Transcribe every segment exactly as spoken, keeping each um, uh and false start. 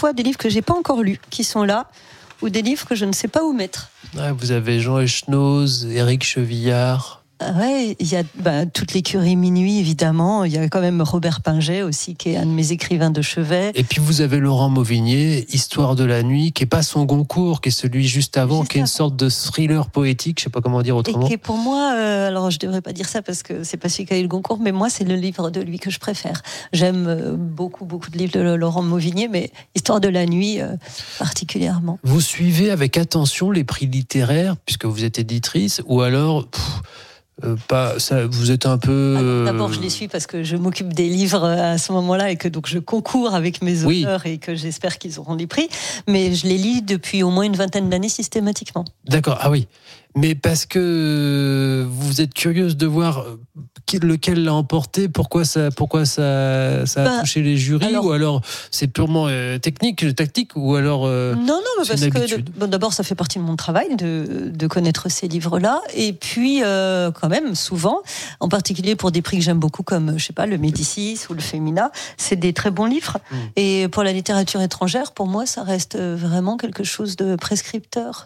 fois des livres que j'ai pas encore lus qui sont là, ou des livres que je ne sais pas où mettre. Ah, vous avez Jean Echenoz, Éric Chevillard. Ouais, il y a bah, toutes les curées minuit, évidemment. Il y a quand même Robert Pinget aussi, qui est un de mes écrivains de chevet. Et puis vous avez Laurent Mauvigné, Histoire de la nuit, qui n'est pas son Goncourt, qui est celui juste avant, juste qui est une sorte de thriller poétique, je ne sais pas comment dire autrement. Et qui est pour moi, euh, alors je ne devrais pas dire ça parce que c'est pas celui qui a eu le Goncourt, mais moi c'est le livre de lui que je préfère. J'aime euh, beaucoup, beaucoup de livres de Laurent Mauvigné, mais Histoire de la nuit euh, particulièrement. Vous suivez avec attention les prix littéraires, puisque vous êtes éditrice, ou alors... Pff, Euh, pas, ça, vous êtes un peu... Alors, d'abord, je les suis parce que je m'occupe des livres à ce moment-là et que donc je concours avec mes auteurs oui. et que j'espère qu'ils auront les prix. Mais je les lis depuis au moins une vingtaine d'années systématiquement. D'accord, ah oui. Mais parce que vous êtes curieuse de voir lequel l'a emporté, pourquoi ça, pourquoi ça, ça a ben, touché les jurys, alors, ou alors c'est purement euh, technique, tactique, ou alors euh, non, non, mais parce que de, bon, d'abord ça fait partie de mon travail de, de connaître ces livres-là, et puis euh, quand même souvent, en particulier pour des prix que j'aime beaucoup comme je sais pas le Médicis ou le Femina, c'est des très bons livres. Mmh. Et pour la littérature étrangère, pour moi, ça reste vraiment quelque chose de prescripteur.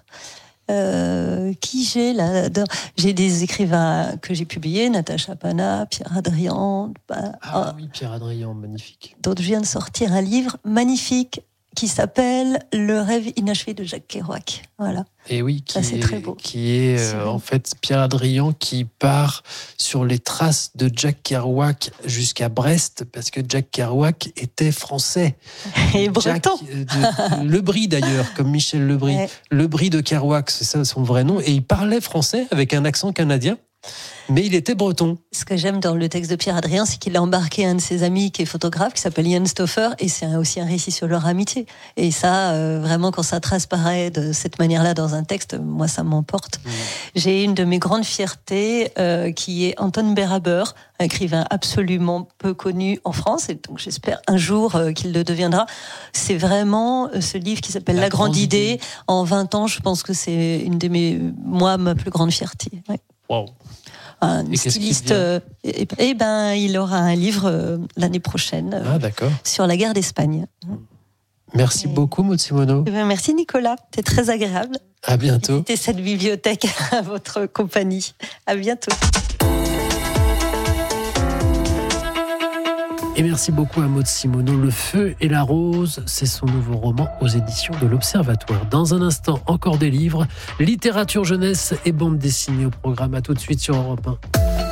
Euh, qui j'ai là j'ai des écrivains que j'ai publiés, Natacha Pana, Pierre Adrian. Bah, ah oui, Pierre Adrian, magnifique. D'autres, je viens de sortir un livre magnifique qui s'appelle Le rêve inachevé de Jacques Kerouac. Voilà. Et oui, qui ça, c'est est, très beau. Qui est euh, en fait Pierre Adrian qui part sur les traces de Jack Kerouac jusqu'à Brest, parce que Jack Kerouac était français. Et breton. Jack, de, Lebris d'ailleurs, comme Michel Lebris. Ouais. Lebris de Kerouac, c'est ça son vrai nom. Et il parlait français avec un accent canadien. Mais il était breton. Ce que j'aime dans le texte de Pierre Adrien, c'est qu'il a embarqué un de ses amis qui est photographe, qui s'appelle Ian Stauffer, et c'est aussi un récit sur leur amitié. Et ça, euh, vraiment, quand ça transparaît de cette manière-là dans un texte, moi, ça m'emporte. Mmh. J'ai une de mes grandes fiertés, euh, qui est Anton Beraber, un écrivain absolument peu connu en France, et donc j'espère un jour euh, qu'il le deviendra. C'est vraiment euh, ce livre qui s'appelle La, La grande, grande idée. idée. En vingt ans, je pense que c'est une de mes, moi, ma plus grande fierté. Ouais. Wow. Un et styliste, euh, et, et ben il aura un livre euh, l'année prochaine euh, ah, d'accord. sur la guerre d'Espagne. Merci et... beaucoup Maud Simoneau. Et ben, merci Nicolas, c'est très agréable. À bientôt. Visiter cette bibliothèque à votre compagnie. À bientôt. Et merci beaucoup à Maud Simoneau. Le feu et la rose, c'est son nouveau roman aux éditions de l'Observatoire. Dans un instant, encore des livres, littérature jeunesse et bande dessinée au programme. À tout de suite sur Europe un.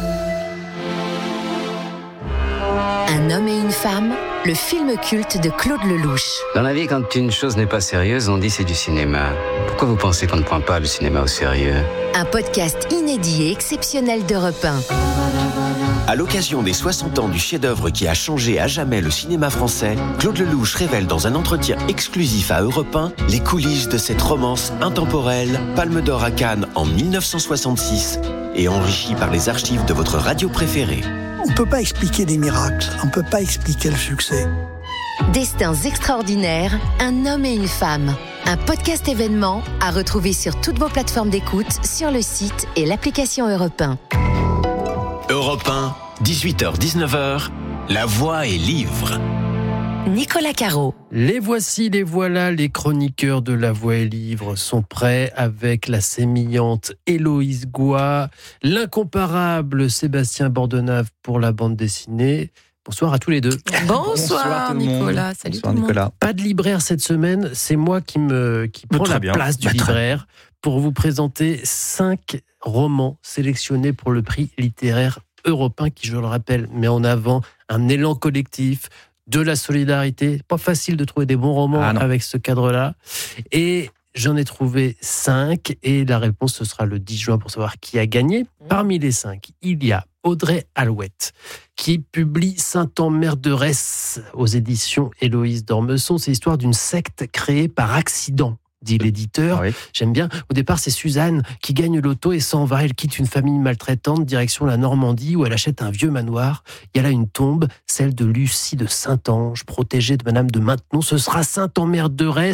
Un homme et une femme, le film culte de Claude Lelouch. Dans la vie, quand une chose n'est pas sérieuse, on dit c'est du cinéma. Pourquoi vous pensez qu'on ne prend pas le cinéma au sérieux ? Un podcast inédit et exceptionnel d'Europe un. À l'occasion des soixante ans du chef-d'œuvre qui a changé à jamais le cinéma français, Claude Lelouch révèle dans un entretien exclusif à Europe un les coulisses de cette romance intemporelle, Palme d'Or à Cannes en dix-neuf cent soixante-six et enrichie par les archives de votre radio préférée. On ne peut pas expliquer des miracles, on ne peut pas expliquer le succès. Destins extraordinaires, un homme et une femme. Un podcast événement à retrouver sur toutes vos plateformes d'écoute, sur le site et l'application Europe un. Europe un, dix-huit heures dix-neuf heures, La Voix et Livre. Nicolas Caro. Les voici, les voilà, les chroniqueurs de La Voix et Livre sont prêts avec la sémillante Héloïse Goua, l'incomparable Sébastien Bordenave pour la bande dessinée. Bonsoir à tous les deux. Bonsoir, Bonsoir Nicolas. Salut Bonsoir, tout le monde. Nicolas. Pas de libraire cette semaine, c'est moi qui me qui prends la bien. place du bah, libraire pour vous présenter cinq romans sélectionnés pour le prix littéraire européen qui, je le rappelle, met en avant un élan collectif, de la solidarité. Pas facile de trouver des bons romans ah avec ce cadre-là. Et j'en ai trouvé cinq et la réponse ce sera le dix juin pour savoir qui a gagné. Parmi les cinq, il y a Audrey Alouette qui publie Saint-Emmerderesse aux éditions Héloïse d'Ormesson. C'est l'histoire d'une secte créée par accident, dit l'éditeur. Oui. J'aime bien. Au départ, c'est Suzanne qui gagne l'auto et s'en va. Elle quitte une famille maltraitante, direction la Normandie, où elle achète un vieux manoir. Il y a là une tombe, celle de Lucie de Saint-Ange, protégée de Madame de Maintenon. Ce sera Saint-Emmerderesse,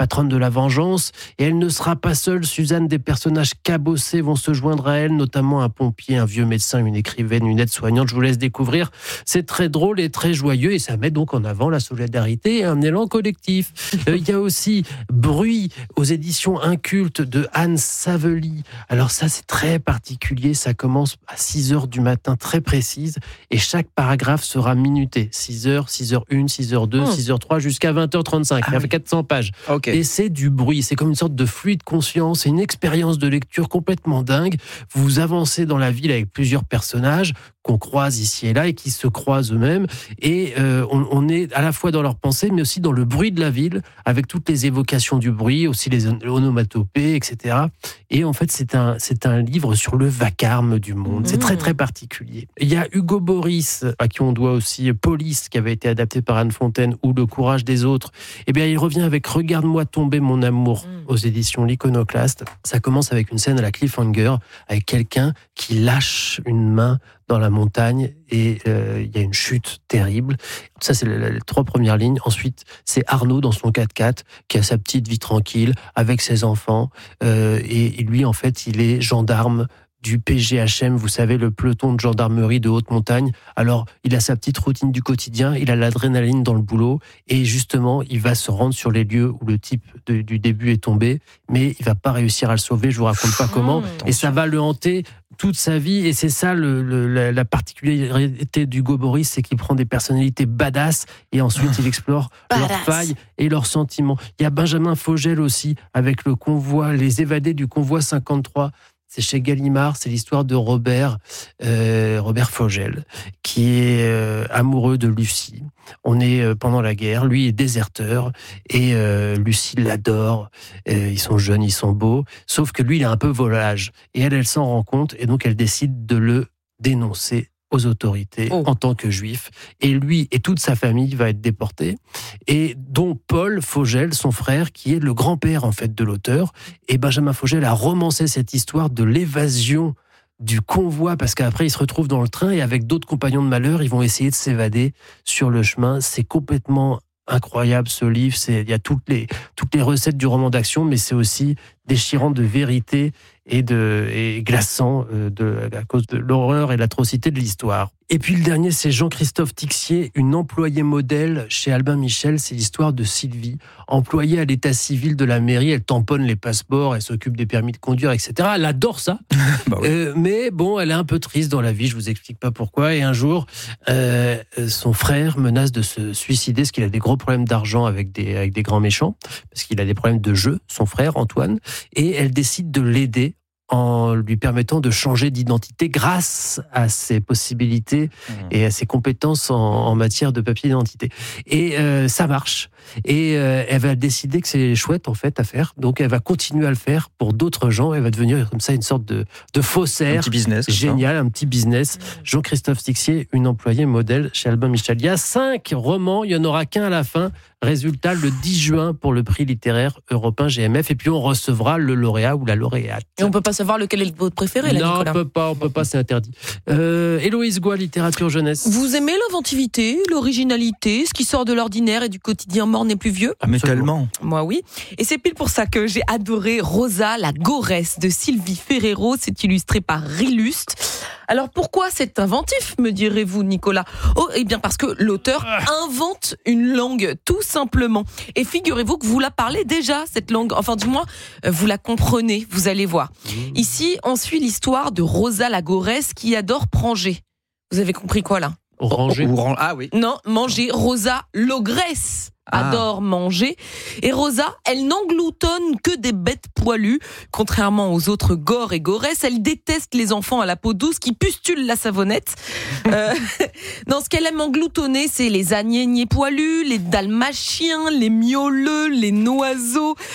patronne de la vengeance. Et elle ne sera pas seule. Suzanne, des personnages cabossés vont se joindre à elle, notamment un pompier, un vieux médecin, une écrivaine, une aide-soignante. Je vous laisse découvrir. C'est très drôle et très joyeux et ça met donc en avant la solidarité et un élan collectif. Euh, il y a aussi Bruit aux éditions Incultes de Anne Savely. Alors ça, c'est très particulier. Ça commence à six heures du matin, très précise, et chaque paragraphe sera minuté. six heures, six heures une, six heures deux, oh. six heures trois, jusqu'à vingt heures trente-cinq. Ah, il y a oui. quatre cents pages. Okay. Et c'est du bruit. C'est comme une sorte de flux de conscience. C'est une expérience de lecture complètement dingue. Vous avancez dans la ville avec plusieurs personnages qu'on croise ici et là et qui se croisent eux-mêmes. Et euh, on, on est à la fois dans leurs pensées, mais aussi dans le bruit de la ville, avec toutes les évocations du bruit, aussi les onomatopées, et cetera. Et en fait, c'est un, c'est un livre sur le vacarme du monde. Mmh. C'est très, très particulier. Il y a Hugo Boris, à qui on doit aussi Police, qui avait été adapté par Anne Fontaine, ou Le courage des autres. Eh bien, il revient avec Regarde-moi tomber, mon amour, mmh. aux éditions L'Iconoclaste. Ça commence avec une scène à la cliffhanger, avec quelqu'un qui lâche une main dans la montagne et euh, il y a une chute terrible. Ça, c'est les, les trois premières lignes. Ensuite, c'est Arnaud dans son quatre-quatre qui a sa petite vie tranquille avec ses enfants. Euh, et, et lui, en fait, il est gendarme du P G H M, vous savez, le peloton de gendarmerie de haute montagne. Alors, il a sa petite routine du quotidien, il a l'adrénaline dans le boulot, et justement, il va se rendre sur les lieux où le type de, du début est tombé, mais il va pas réussir à le sauver, je vous raconte pas comment, et ça va le hanter toute sa vie, et c'est ça le, le, la, la particularité d'Hugo Boris, c'est qu'il prend des personnalités badass, et ensuite il explore badass. Leurs failles et leurs sentiments. Il y a Benjamin Fogel aussi, avec le convoi, les évadés du convoi cinquante-trois. C'est chez Gallimard, c'est l'histoire de Robert, euh, Robert Fogel, qui est euh, amoureux de Lucie. On est euh, pendant la guerre, lui est déserteur, et euh, Lucie l'adore. Euh, ils sont jeunes, ils sont beaux, sauf que lui, il est un peu volage. Et elle, elle s'en rend compte, et donc elle décide de le dénoncer aux autorités oh. en tant que juif. Et lui et toute sa famille va être déportés. Et dont Paul Fogel, son frère, qui est le grand-père en fait de l'auteur. Et Benjamin Fogel a romancé cette histoire de l'évasion du convoi, parce qu'après, ils se retrouvent dans le train et avec d'autres compagnons de malheur, ils vont essayer de s'évader sur le chemin. C'est complètement incroyable ce livre. C'est, il y a toutes les, toutes les recettes du roman d'action, mais c'est aussi déchirant de vérité et, de, et glaçant de, à cause de l'horreur et de l'atrocité de l'histoire. Et puis le dernier, c'est Jean-Christophe Tixier, une employée modèle chez Albin Michel. C'est l'histoire de Sylvie, employée à l'état civil de la mairie. Elle tamponne les passeports, elle s'occupe des permis de conduire, et cetera. Elle adore ça. bah oui. euh, mais bon, elle est un peu triste dans la vie, je vous explique pas pourquoi. Et un jour, euh, son frère menace de se suicider, parce qu'il a des gros problèmes d'argent avec des, avec des grands méchants, parce qu'il a des problèmes de jeu, son frère Antoine. Et elle décide de l'aider en lui permettant de changer d'identité grâce à ses possibilités mmh. et à ses compétences en, en matière de papier d'identité. Et euh, ça marche. Et euh, elle va décider que c'est chouette en fait à faire. Donc elle va continuer à le faire pour d'autres gens. Elle va devenir comme ça une sorte de, de faussaire. Un petit business. Génial, un petit business. Jean-Christophe Tixier, une employée modèle chez Albin Michel. Il y a cinq romans, il n'y en aura qu'un à la fin. Résultat, le dix juin pour le prix littéraire européen G M F. Et puis on recevra le lauréat ou la lauréate. Et on ne peut pas savoir lequel est votre préféré, là, non, Nicolas. Non, on peut pas, on peut pas, c'est interdit. Euh, Héloïse Goua, littérature jeunesse. Vous aimez l'inventivité, l'originalité, ce qui sort de l'ordinaire et du quotidien morne et pluvieux ? Ah, mais tellement. Moi, oui. Et c'est pile pour ça que j'ai adoré Rosa, la Goresse de Sylvie Ferrero. C'est illustré par Rilust. Alors pourquoi c'est inventif, me direz-vous, Nicolas ? Oh, eh bien parce que l'auteur invente une langue, tout simplement. Et figurez-vous que vous la parlez déjà, cette langue. Enfin, du moins, vous la comprenez, vous allez voir. Ici, on suit l'histoire de Rosa la Goresse qui adore pranger. Vous avez compris quoi, là ? Ranger. Ah oui. Non, manger. Rosa l'ogresse adore ah. manger. Et Rosa, elle n'engloutonne que des bêtes poilues. Contrairement aux autres gores et goresses, elle déteste les enfants à la peau douce qui pustulent la savonnette. euh, non, ce qu'elle aime engloutonner, c'est les agnéniers poilus, les dalmatiens, les miauleux, les noiseaux.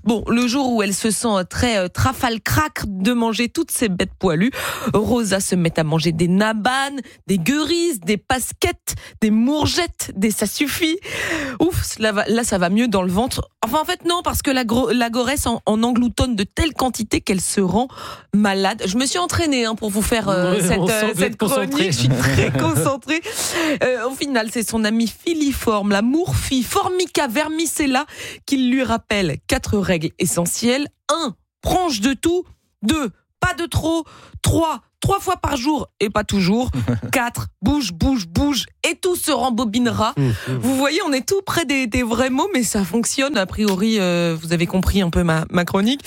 Bon, le jour où elle se sent très euh, trafalcrac de manger toutes ces bêtes poilues, Rosa se met à manger des nabanes, des gueurisses, des pasquettes, des mourgettes, des ça suffit. Ouf, là, là ça va mieux dans le ventre. Enfin en fait non, parce que la, gro- la goresse en, en engloutonne de telle quantité qu'elle se rend malade. Je me suis entraînée hein, pour vous faire euh, Ouais, cette, euh, cette chronique, je suis très concentrée. Euh, au final, c'est son amie filiforme, la Mourphy, Formica vermicella, qui lui rappelle quatre règles essentielles. un. Prange de tout. deux. Pas de trop. trois. Trois fois par jour et pas toujours. quatre. Bouge, bouge, bouge et tout se rembobinera. Vous voyez, on est tout près des, des vrais mots, mais ça fonctionne. A priori, euh, vous avez compris un peu ma, ma chronique.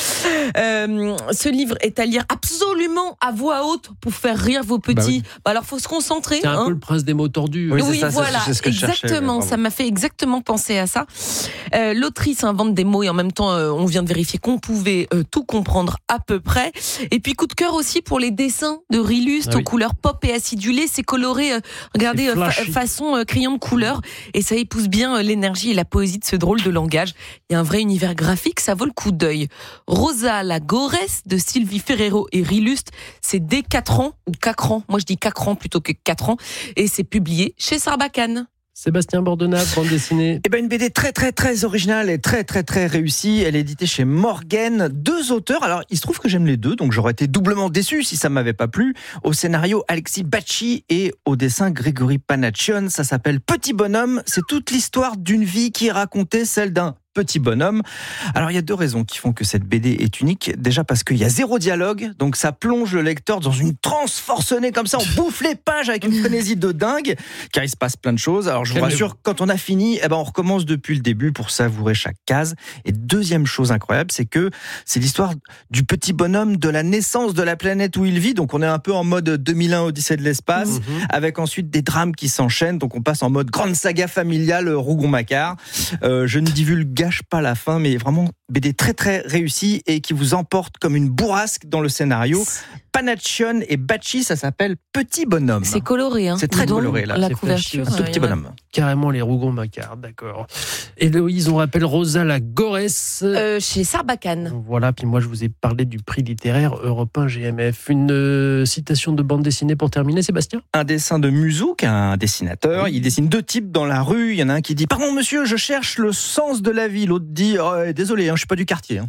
Euh, ce livre est à lire absolument à voix haute pour faire rire vos petits. Bah oui. Bah alors, faut se concentrer. C'est un hein. peu le prince des mots tordus. Oui, Oui, c'est ça, voilà, c'est ce que je exactement. cherchais, Ça m'a fait exactement penser à ça. Euh, l'autrice invente des mots et en même temps, euh, on vient de vérifier qu'on pouvait euh, tout comprendre à peu près. Et puis, coup de cœur aussi pour les dessins de Rilust ah, aux oui. couleurs pop et acidulées. C'est coloré, euh, regardez, euh, fa- façon euh, crayon de couleur. Et ça épouse bien euh, l'énergie et la poésie de ce drôle de langage. Il y a un vrai univers graphique, ça vaut le coup d'œil. Rosa la Goresse de Sylvie Ferrero et Rilust, c'est dès quatre ans, ou quatre ans, moi je dis quatre ans plutôt que quatre ans, et c'est publié chez Sarbacane. Sébastien Bordenave, bande dessinée. Eh ben une B D très très très originale et très très très réussie. Elle est éditée chez Morgan. Deux auteurs. Alors il se trouve que j'aime les deux, donc j'aurais été doublement déçu si ça m'avait pas plu. Au scénario Alexis Bacci et au dessin Grégory Panaccione. Ça s'appelle Petit Bonhomme. C'est toute l'histoire d'une vie qui est racontée, celle d'un petit bonhomme. Alors il y a deux raisons qui font que cette B D est unique. Déjà parce qu'il y a zéro dialogue, donc ça plonge le lecteur dans une transe forcenée comme ça, on bouffe les pages avec une frénésie de dingue, car il se passe plein de choses. Alors je vous rassure, quand on a fini, eh ben on recommence depuis le début pour savourer chaque case. Et deuxième chose incroyable, c'est que c'est l'histoire du petit bonhomme, de la naissance de la planète où il vit. Donc on est un peu en mode deux mille un Odyssée de l'espace, mmh. avec ensuite des drames qui s'enchaînent. Donc on passe en mode grande saga familiale Rougon-Macquart. Euh, je ne divulgue gâche pas la fin, mais vraiment B D très très réussie et qui vous emporte comme une bourrasque dans le scénario. Panaccione et Bacci, ça s'appelle Petit Bonhomme. C'est coloré, hein. C'est très Donc, coloré là. La c'est couverture, flashy, un tout petit bonhomme. Carrément les Rougon-Macquart, d'accord. Héloïse, on rappelle Rosa la Goresse. Euh, chez Sarbacane. Voilà, puis moi je vous ai parlé du prix littéraire Europe un G M F. Une euh, citation de bande dessinée pour terminer, Sébastien ? Un dessin de Muzouk, un dessinateur. Il dessine deux types dans la rue. Il y en a un qui dit « Pardon monsieur, je cherche le sens de la vie ». L'autre dit oh, « Désolé, hein, je suis pas du quartier. Hein. »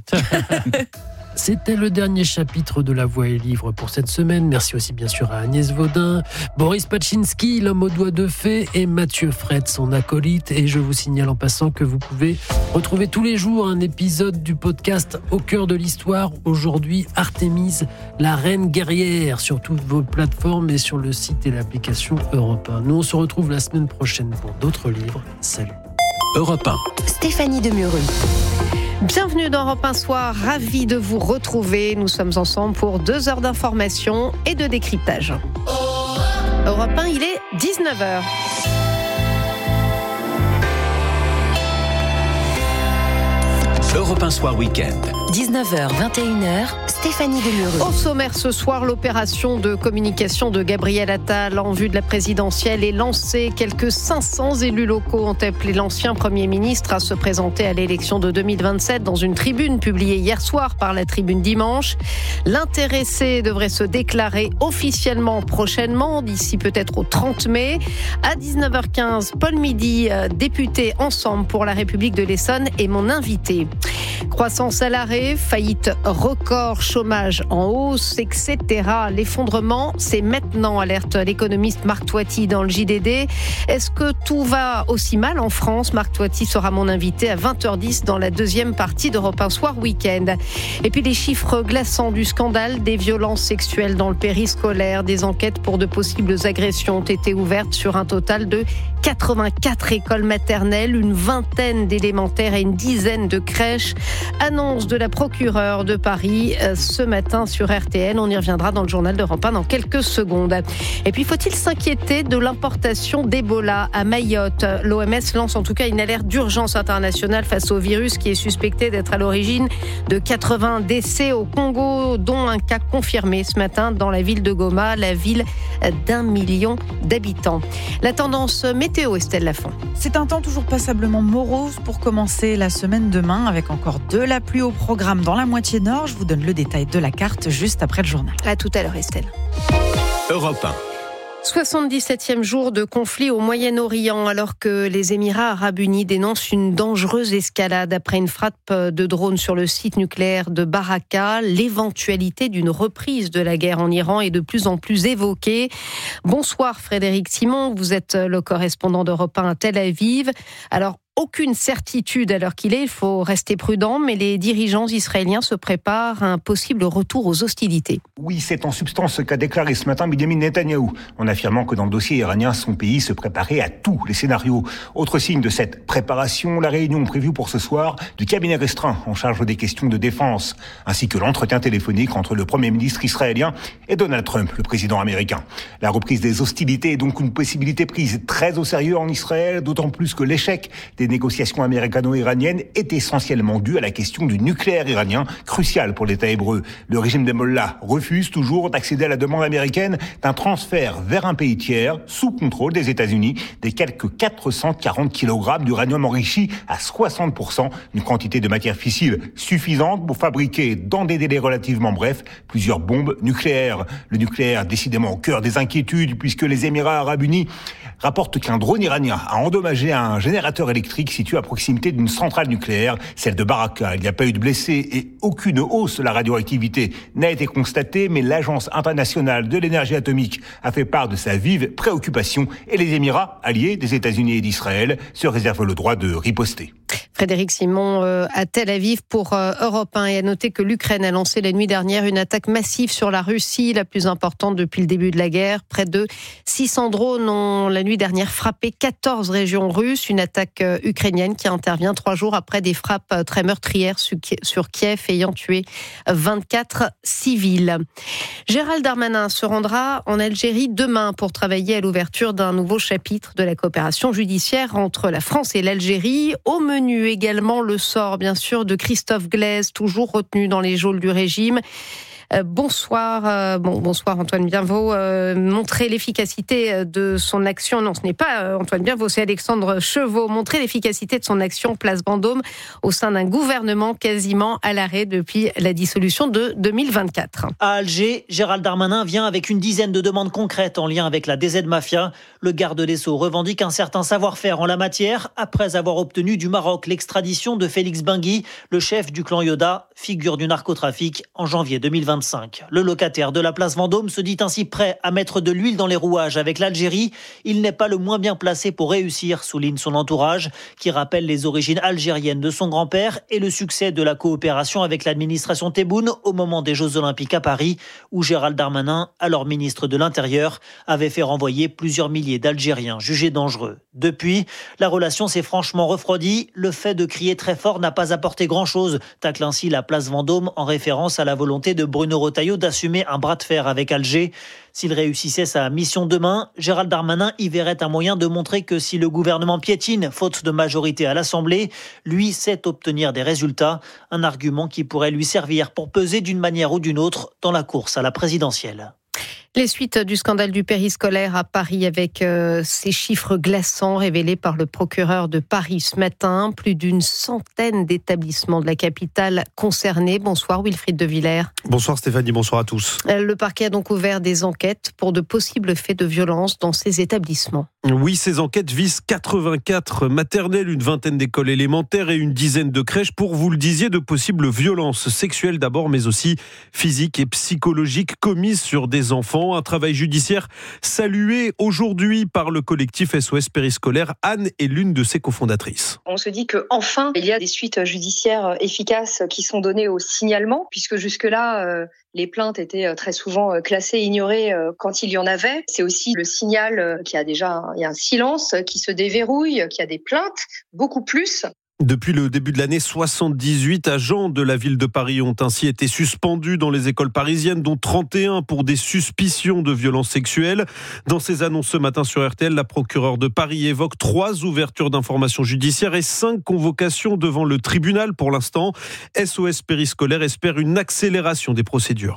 C'était le dernier chapitre de La Voix et Livre pour cette semaine. Merci aussi bien sûr à Agnès Vaudin, Boris Pachinski, l'homme aux doigts de fée, et Mathieu Fred, son acolyte. Et je vous signale en passant que vous pouvez retrouver tous les jours un épisode du podcast Au cœur de l'histoire. Aujourd'hui, Artémise, la reine guerrière, sur toutes vos plateformes et sur le site et l'application Europe un. Nous, on se retrouve la semaine prochaine pour d'autres livres. Salut. Europe un. Stéphanie Demureux. Bienvenue dans Europe un Soir, ravi de vous retrouver. Nous sommes ensemble pour deux heures d'information et de décryptage. Europe un, il est dix-neuf heures. Europe un Soir Week-end. dix-neuf heures, vingt et une heures, Stéphanie Demureux. Au sommaire ce soir, l'opération de communication de Gabriel Attal en vue de la présidentielle est lancée. Quelques cinq cents élus locaux ont appelé l'ancien Premier ministre à se présenter à l'élection de deux mille vingt-sept dans une tribune publiée hier soir par la Tribune Dimanche. L'intéressé devrait se déclarer officiellement prochainement, d'ici peut-être au trente mai. À dix-neuf heures quinze, Paul Midi, député Ensemble pour la République de l'Essonne, est mon invité. Croissance à l'arrêt, faillite record, chômage en hausse, et cetera. L'effondrement, c'est maintenant, alerte l'économiste Marc Toiti dans le J D D. Est-ce que tout va aussi mal en France ? Marc Toiti sera mon invité à vingt heures dix dans la deuxième partie d'Europe un Soir Week-end. Et puis les chiffres glaçants du scandale des violences sexuelles dans le périscolaire. Des enquêtes pour de possibles agressions ont été ouvertes sur un total de quatre-vingt-quatre écoles maternelles, une vingtaine d'élémentaires et une dizaine de crèches. Annonce de la procureure de Paris ce matin sur R T L. On y reviendra dans le journal d'Europe un dans quelques secondes. Et puis, faut-il s'inquiéter de l'importation d'Ebola à Mayotte ? L'O M S lance en tout cas une alerte d'urgence internationale face au virus qui est suspecté d'être à l'origine de quatre-vingts décès au Congo, dont un cas confirmé ce matin dans la ville de Goma, la ville d'un million d'habitants. La tendance météo, Estelle Lafont. C'est un temps toujours passablement morose pour commencer la semaine demain, avec encore de la pluie au programme dans la moitié nord. Je vous donne le détail de la carte juste après le journal. À tout à l'heure, Estelle. Europe un. soixante-dix-septième jour de conflit au Moyen-Orient, alors que les Émirats arabes unis dénoncent une dangereuse escalade après une frappe de drone sur le site nucléaire de Baraka. L'éventualité d'une reprise de la guerre en Iran est de plus en plus évoquée. Bonsoir Frédéric Simon, vous êtes le correspondant d'Europe un à Tel Aviv. Alors, aucune certitude à l'heure qu'il est, il faut rester prudent, mais les dirigeants israéliens se préparent à un possible retour aux hostilités. Oui, c'est en substance ce qu'a déclaré ce matin Benjamin Netanyahou, en affirmant que dans le dossier iranien, son pays se préparait à tous les scénarios. Autre signe de cette préparation, la réunion prévue pour ce soir du cabinet restreint en charge des questions de défense, ainsi que l'entretien téléphonique entre le Premier ministre israélien et Donald Trump, le président américain. La reprise des hostilités est donc une possibilité prise très au sérieux en Israël, d'autant plus que l'échec des négociations américano-iraniennes est essentiellement due à la question du nucléaire iranien, crucial pour l'État hébreu. Le régime des Mollahs refuse toujours d'accéder à la demande américaine d'un transfert vers un pays tiers, sous contrôle des États-Unis, des quelques quatre cent quarante kilogrammes d'uranium enrichi à soixante pour cent, une quantité de matière fissile suffisante pour fabriquer, dans des délais relativement brefs, plusieurs bombes nucléaires. Le nucléaire, décidément au cœur des inquiétudes, puisque les Émirats arabes unis rapportent qu'un drone iranien a endommagé un générateur électrique situé à proximité d'une centrale nucléaire, celle de Baraka. Il n'y a pas eu de blessés et aucune hausse de la radioactivité n'a été constatée, mais l'Agence internationale de l'énergie atomique a fait part de sa vive préoccupation et les Émirats, alliés des États-Unis et d'Israël, se réservent le droit de riposter. Frédéric Simon euh, à Tel Aviv pour euh, Europe un et a noté que l'Ukraine a lancé la nuit dernière une attaque massive sur la Russie, la plus importante depuis le début de la guerre. Près de six cents drones ont la nuit dernière frappé quatorze régions russes. Une attaque euh, ukrainienne qui intervient trois jours après des frappes euh, très meurtrières sur, sur Kiev ayant tué vingt-quatre civils. Gérald Darmanin se rendra en Algérie demain pour travailler à l'ouverture d'un nouveau chapitre de la coopération judiciaire entre la France et l'Algérie. Au menu également le sort, bien sûr, de Christophe Glaise, toujours retenu dans les geôles du régime. Euh, bonsoir, euh, bon, bonsoir Antoine Bienvaux. Euh, montrer l'efficacité de son action, non, ce n'est pas euh, Antoine Bienvaux, c'est Alexandre Chevaux. Montrer l'efficacité de son action place Vendôme au sein d'un gouvernement quasiment à l'arrêt depuis la dissolution de deux mille vingt-quatre. À Alger, Gérald Darmanin vient avec une dizaine de demandes concrètes en lien avec la D Z Mafia. Le garde des Sceaux revendique un certain savoir-faire en la matière après avoir obtenu du Maroc l'extradition de Félix Bengui, le chef du clan Yoda, figure du narcotrafic en janvier deux mille vingt-cinq. Le locataire de la place Vendôme se dit ainsi prêt à mettre de l'huile dans les rouages avec l'Algérie. Il n'est pas le moins bien placé pour réussir, souligne son entourage, qui rappelle les origines algériennes de son grand-père et le succès de la coopération avec l'administration Tebboune au moment des Jeux Olympiques à Paris, où Gérald Darmanin, alors ministre de l'Intérieur, avait fait renvoyer plusieurs milliers d'Algériens jugés dangereux. Depuis, la relation s'est franchement refroidie. Le fait de crier très fort n'a pas apporté grand-chose, tacle ainsi la place Vendôme en référence à la volonté de Bruno Retailleau d'assumer un bras de fer avec Alger. S'il réussissait sa mission demain, Gérald Darmanin y verrait un moyen de montrer que si le gouvernement piétine, faute de majorité à l'Assemblée, lui sait obtenir des résultats, un argument qui pourrait lui servir pour peser d'une manière ou d'une autre dans la course à la présidentielle. Les suites du scandale du périscolaire à Paris avec euh, ces chiffres glaçants révélés par le procureur de Paris ce matin. Plus d'une centaine d'établissements de la capitale concernés. Bonsoir Wilfried de Villers. Bonsoir Stéphanie, bonsoir à tous. Le parquet a donc ouvert des enquêtes pour de possibles faits de violence dans ces établissements. Oui, ces enquêtes visent quatre-vingt-quatre maternelles, une vingtaine d'écoles élémentaires et une dizaine de crèches pour, vous le disiez, de possibles violences sexuelles d'abord, mais aussi physiques et psychologiques commises sur des enfants. Un travail judiciaire salué aujourd'hui par le collectif S O S Périscolaire. Anne est l'une de ses cofondatrices. On se dit qu'enfin, il y a des suites judiciaires efficaces qui sont données au signalement, puisque jusque-là, euh, les plaintes étaient très souvent classées et ignorées quand il y en avait. C'est aussi le signal qu'il y a déjà un, il y a un silence qui se déverrouille, qu'il y a des plaintes, beaucoup plus. Depuis le début de l'année, soixante-dix-huit agents de la ville de Paris ont ainsi été suspendus dans les écoles parisiennes, dont trente et un pour des suspicions de violences sexuelles. Dans ses annonces ce matin sur R T L, la procureure de Paris évoque trois ouvertures d'informations judiciaires et cinq convocations devant le tribunal pour l'instant. S O S Périscolaire espère une accélération des procédures. On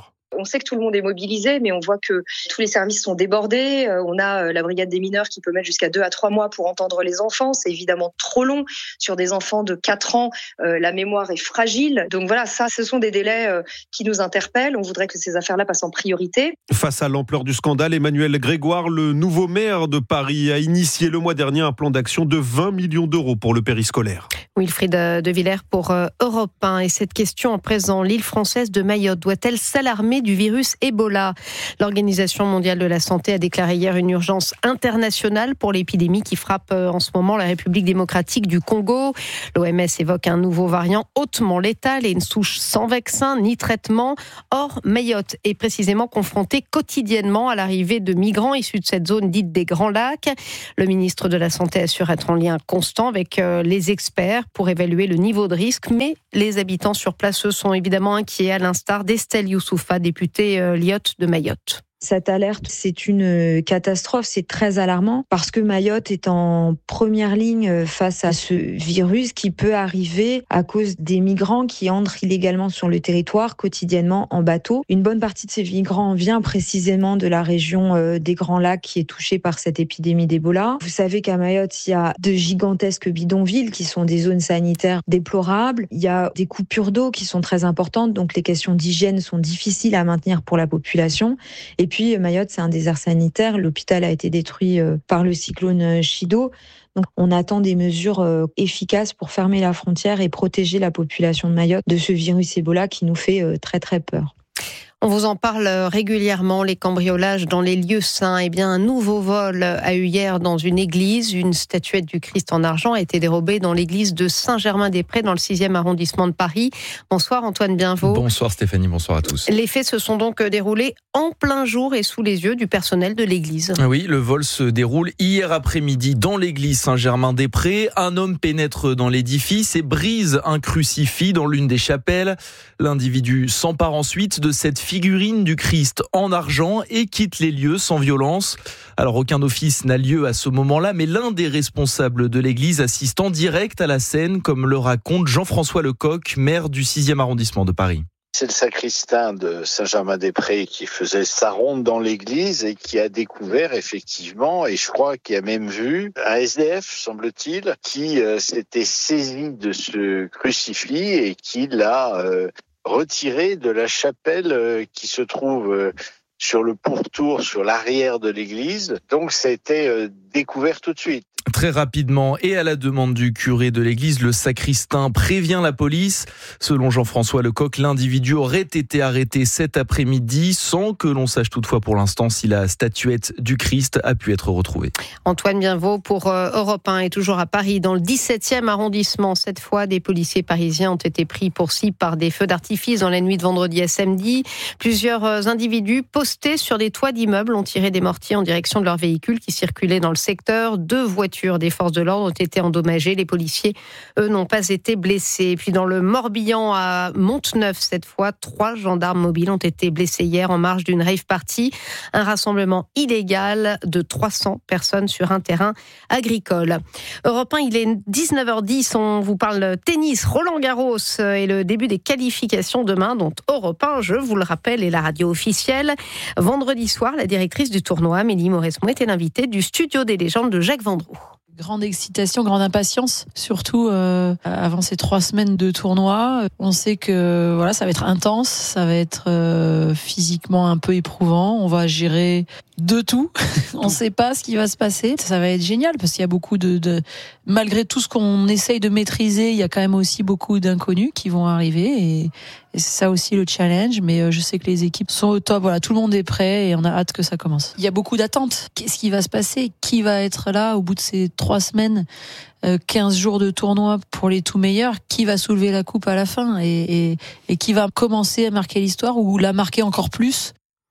on sait que tout le monde est mobilisé, mais on voit que tous les services sont débordés. On a la brigade des mineurs qui peut mettre jusqu'à deux à trois mois pour entendre les enfants. C'est évidemment trop long. Sur des enfants de quatre ans, euh, la mémoire est fragile. Donc voilà, ça, ce sont des délais euh, qui nous interpellent. On voudrait que ces affaires-là passent en priorité. Face à l'ampleur du scandale, Emmanuel Grégoire, le nouveau maire de Paris, a initié le mois dernier un plan d'action de vingt millions d'euros pour le périscolaire. Wilfried de Villers pour Europe un. Et cette question en présent, l'île française de Mayotte doit-elle s'alarmer du virus Ebola ? L'Organisation mondiale de la santé a déclaré hier une urgence internationale pour l'épidémie qui frappe en ce moment la République démocratique du Congo. L'O M S évoque un nouveau variant hautement létal et une souche sans vaccin ni traitement. Or, Mayotte est précisément confrontée quotidiennement à l'arrivée de migrants issus de cette zone dite des Grands Lacs. Le ministre de la Santé assure être en lien constant avec les experts pour évaluer le niveau de risque, mais les habitants sur place, eux, sont évidemment inquiets, à l'instar d'Estelle Youssoufa, députée L I O T de Mayotte. Cette alerte, c'est une catastrophe, c'est très alarmant parce que Mayotte est en première ligne face à ce virus qui peut arriver à cause des migrants qui entrent illégalement sur le territoire quotidiennement en bateau. Une bonne partie de ces migrants vient précisément de la région des Grands Lacs qui est touchée par cette épidémie d'Ebola. Vous savez qu'à Mayotte, il y a de gigantesques bidonvilles qui sont des zones sanitaires déplorables. Il y a des coupures d'eau qui sont très importantes, donc les questions d'hygiène sont difficiles à maintenir pour la population. Et puis, Puis Mayotte, c'est un désert sanitaire. L'hôpital a été détruit par le cyclone Chido. Donc, on attend des mesures efficaces pour fermer la frontière et protéger la population de Mayotte de ce virus Ebola qui nous fait très très peur. On vous en parle régulièrement, les cambriolages dans les lieux saints. Eh bien, un nouveau vol a eu hier dans une église. Une statuette du Christ en argent a été dérobée dans l'église de Saint-Germain-des-Prés, dans le sixième arrondissement de Paris. Bonsoir Antoine Bienvaux. Bonsoir Stéphanie, bonsoir à tous. Les faits se sont donc déroulés en plein jour et sous les yeux du personnel de l'église. Oui, le vol se déroule hier après-midi dans l'église Saint-Germain-des-Prés. Un homme pénètre dans l'édifice et brise un crucifix dans l'une des chapelles. L'individu s'empare ensuite de cette figurine du Christ en argent et quitte les lieux sans violence. Alors aucun office n'a lieu à ce moment-là, mais l'un des responsables de l'église assiste en direct à la scène, comme le raconte Jean-François Lecoq, maire du sixième arrondissement de Paris. C'est le sacristain de Saint-Germain-des-Prés qui faisait sa ronde dans l'église et qui a découvert effectivement, et je crois qu'il a même vu, un S D F, semble-t-il, qui euh, s'était saisi de ce crucifix et qui l'a euh, retiré de la chapelle euh, qui se trouve euh, sur le pourtour, sur l'arrière de l'église. Donc ça a été euh, découvert tout de suite. Très rapidement et à la demande du curé de l'église, le sacristain prévient la police. Selon Jean-François Lecoq, l'individu aurait été arrêté cet après-midi sans que l'on sache toutefois pour l'instant si la statuette du Christ a pu être retrouvée. Antoine Bienvaux pour Europe un est toujours à Paris, dans le dix-septième arrondissement. Cette fois, des policiers parisiens ont été pris pour cible par des feux d'artifice dans la nuit de vendredi à samedi. Plusieurs individus postés sur des toits d'immeubles ont tiré des mortiers en direction de leurs véhicules qui circulaient dans le secteur. Deux voitures des forces de l'ordre ont été endommagées. Les policiers, eux, n'ont pas été blessés. Et puis dans le Morbihan, à Monteneuf, cette fois, trois gendarmes mobiles ont été blessés hier en marge d'une rave party. Un rassemblement illégal de trois cents personnes sur un terrain agricole. Europe un, il est dix-neuf heures dix. On vous parle tennis. Roland Garros et le début des qualifications demain, dont Europe un, je vous le rappelle, est la radio officielle. Vendredi soir, la directrice du tournoi, Amélie Mauresmo, était l'invitée du studio des légendes de Jacques Vendroux. Grande excitation, grande impatience, surtout euh, avant ces trois semaines de tournoi. On sait que voilà, ça va être intense, ça va être euh, physiquement un peu éprouvant. On va gérer de tout. On ne sait pas ce qui va se passer. Ça va être génial parce qu'il y a beaucoup de, de... Malgré tout ce qu'on essaye de maîtriser, il y a quand même aussi beaucoup d'inconnus qui vont arriver et, et c'est ça aussi le challenge. Mais je sais que les équipes sont au top. Voilà, tout le monde est prêt et on a hâte que ça commence. Il y a beaucoup d'attentes. Qu'est-ce qui va se passer ? Qui va être là au bout de ces trois semaines ? quinze jours de tournoi pour les tout meilleurs, qui va soulever la coupe à la fin et, et, et qui va commencer à marquer l'histoire ou la marquer encore plus ?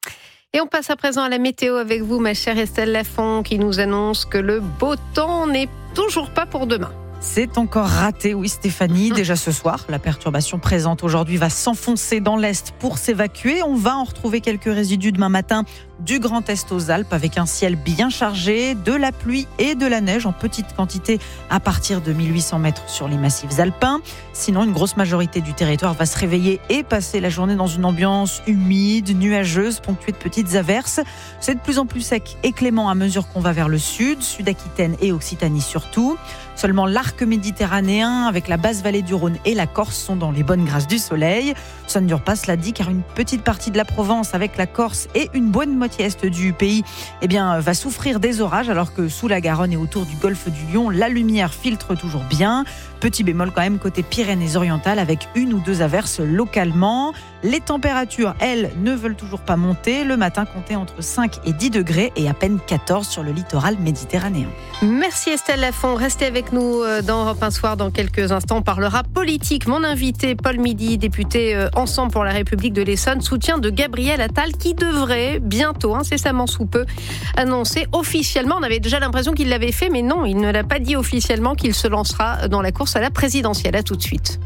Et on passe à présent à la météo avec vous, ma chère Estelle Lafont, qui nous annonce que le beau temps n'est toujours pas pour demain. C'est encore raté, oui Stéphanie. Déjà ce soir, la perturbation présente aujourd'hui va s'enfoncer dans l'est pour s'évacuer. On va en retrouver quelques résidus demain matin du Grand Est aux Alpes avec un ciel bien chargé, de la pluie et de la neige en petite quantité à partir de mille huit cents mètres sur les massifs alpins. Sinon, une grosse majorité du territoire va se réveiller et passer la journée dans une ambiance humide, nuageuse, ponctuée de petites averses. C'est de plus en plus sec et clément à mesure qu'on va vers le sud, Sud-Aquitaine et Occitanie surtout. Seulement l'arc méditerranéen avec la basse vallée du Rhône et la Corse sont dans les bonnes grâces du soleil. Ça ne dure pas, cela dit, car une petite partie de la Provence avec la Corse et une bonne moitié est du pays eh bien, va souffrir des orages, alors que sous la Garonne et autour du golfe du Lion, la lumière filtre toujours bien. Petit bémol quand même côté Pyrénées-Orientales avec une ou deux averses localement. Les températures, elles, ne veulent toujours pas monter. Le matin, comptez entre cinq et dix degrés et à peine quatorze sur le littoral méditerranéen. Merci Estelle Lafont. Restez avec nous dans Europe un Soir. Dans quelques instants, on parlera politique. Mon invité, Paul Midi, député Ensemble pour la République de l'Essonne, soutien de Gabriel Attal qui devrait bientôt, incessamment sous peu, annoncer officiellement. On avait déjà l'impression qu'il l'avait fait, mais non, il ne l'a pas dit officiellement qu'il se lancera dans la course à la présidentielle. À tout de suite.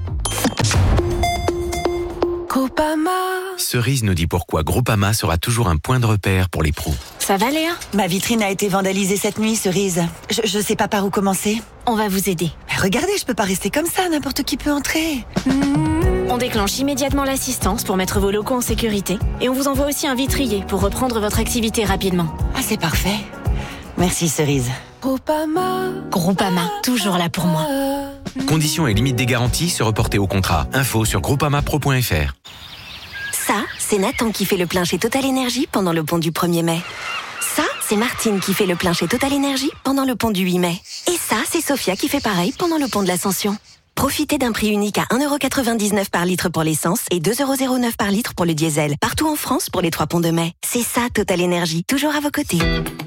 Groupama. Cerise nous dit pourquoi Groupama sera toujours un point de repère pour les pros. Ça va Léa ? Ma vitrine a été vandalisée cette nuit, Cerise. Je, je sais pas par où commencer. On va vous aider. Mais regardez, je peux pas rester comme ça, n'importe qui peut entrer. Mmh. On déclenche immédiatement l'assistance pour mettre vos locaux en sécurité. Et on vous envoie aussi un vitrier pour reprendre votre activité rapidement. Ah, c'est parfait. Merci Cerise. Groupama. Groupama, toujours là pour moi. Conditions et limites des garanties se reporter au contrat. Info sur groupama pro point f r. Ça, c'est Nathan qui fait le plein chez Total Énergie pendant le pont du premier mai. Ça, c'est Martine qui fait le plein chez Total Énergie pendant le pont du huit mai. Et ça, c'est Sophia qui fait pareil pendant le pont de l'Ascension. Profitez d'un prix unique à un euro quatre-vingt-dix-neuf par litre pour l'essence et deux euros zéro neuf par litre pour le diesel. Partout en France pour les trois ponts de mai. C'est ça, Total Énergie. Toujours à vos côtés.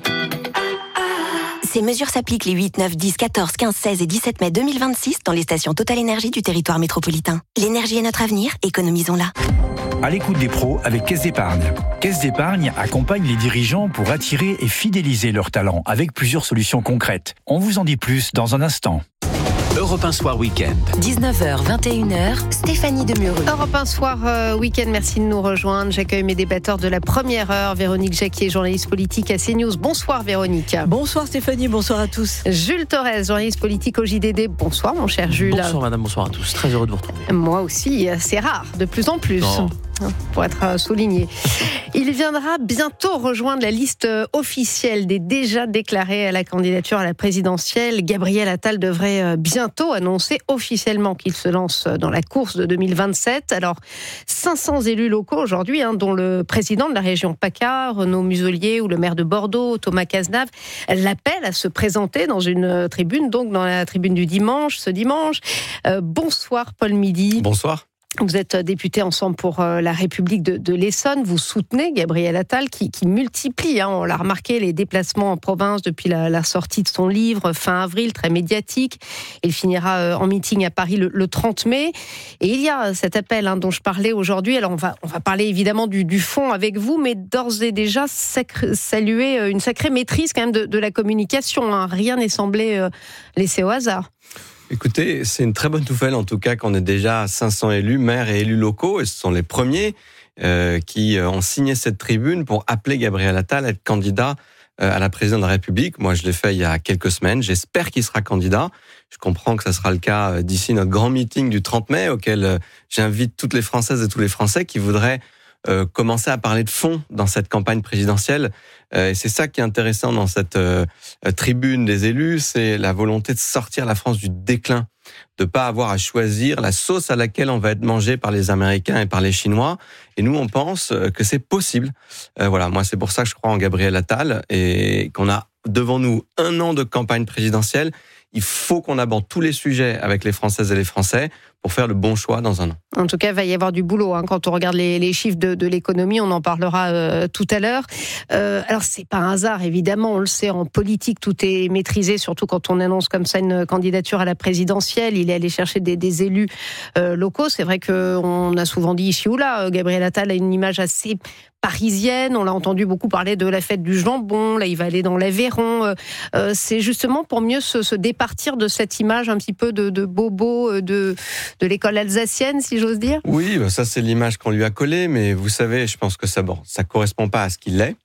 Ces mesures s'appliquent les huit, neuf, dix, quatorze, quinze, seize et dix-sept mai deux mille vingt-six dans les stations Total Énergie du territoire métropolitain. L'énergie est notre avenir, économisons-la. À l'écoute des pros avec Caisse d'Épargne. Caisse d'Épargne accompagne les dirigeants pour attirer et fidéliser leurs talents avec plusieurs solutions concrètes. On vous en dit plus dans un instant. Europe un Soir Week-end. dix-neuf heures, vingt et une heures, Stéphanie Demureux. Europe un Soir euh, Week-end, merci de nous rejoindre. J'accueille mes débatteurs de la première heure. Véronique Jacquier, journaliste politique à CNews. Bonsoir Véronique. Bonsoir Stéphanie, bonsoir à tous. Jules Torres, journaliste politique au J D D. Bonsoir mon cher Jules. Bonsoir madame, bonsoir à tous. Très heureux de vous retrouver. Moi aussi, c'est rare, de plus en plus. Non. Pour être souligné. Il viendra bientôt rejoindre la liste officielle des déjà déclarés à la candidature à la présidentielle. Gabriel Attal devrait bientôt annoncer officiellement qu'il se lance dans la course de deux mille vingt-sept. Alors, cinq cents élus locaux aujourd'hui, hein, dont le président de la région PACA, Renaud Muselier, ou le maire de Bordeaux, Thomas Cazenave, l'appellent à se présenter dans une tribune, donc dans la tribune du dimanche, ce dimanche. Euh, bonsoir Paul Midi. Bonsoir. Vous êtes député Ensemble pour la République de, de l'Essonne. Vous soutenez Gabriel Attal qui, qui multiplie, hein, on l'a remarqué, les déplacements en province depuis la, la sortie de son livre fin avril, très médiatique. Il finira en meeting à Paris le, le trente mai. Et il y a cet appel hein, dont je parlais aujourd'hui. Alors on va, on va parler évidemment du, du fond avec vous, mais d'ores et déjà sacré, saluer une sacrée maîtrise quand même de, de la communication. Hein. Rien n'est semblé euh, laissé au hasard. Écoutez, c'est une très bonne nouvelle en tout cas qu'on ait déjà cinq cents élus, maires et élus locaux, et ce sont les premiers euh, qui ont signé cette tribune pour appeler Gabriel Attal à être candidat euh, à la présidence de la République. Moi, je l'ai fait il y a quelques semaines. J'espère qu'il sera candidat. Je comprends que ça sera le cas d'ici notre grand meeting du trente mai, auquel euh, j'invite toutes les Françaises et tous les Français qui voudraient Euh, commencer à parler de fond dans cette campagne présidentielle. Euh, et c'est ça qui est intéressant dans cette euh, tribune des élus, c'est la volonté de sortir la France du déclin, de pas avoir à choisir la sauce à laquelle on va être mangé par les Américains et par les Chinois. Et nous, on pense que c'est possible. Euh, voilà, moi, c'est pour ça que je crois en Gabriel Attal et qu'on a devant nous un an de campagne présidentielle. Il faut qu'on aborde tous les sujets avec les Françaises et les Français pour faire le bon choix dans un an. En tout cas, il va y avoir du boulot. Hein. Quand on regarde les, les chiffres de, de l'économie, on en parlera euh, tout à l'heure. Euh, alors, c'est pas un hasard, évidemment. On le sait, en politique, tout est maîtrisé, surtout quand on annonce comme ça une candidature à la présidentielle. Il est allé chercher des, des élus euh, locaux. C'est vrai qu'on a souvent dit ici ou là, Gabriel Attal a une image assez parisienne. On l'a entendu beaucoup parler de la fête du jambon. Là, il va aller dans l'Aveyron. Euh, c'est justement pour mieux se, se départir de cette image un petit peu de, de bobo de, de l'école alsacienne, si j'ose dire. Oui, ça c'est l'image qu'on lui a collée, mais vous savez, je pense que ça bon, ça correspond pas à ce qu'il est.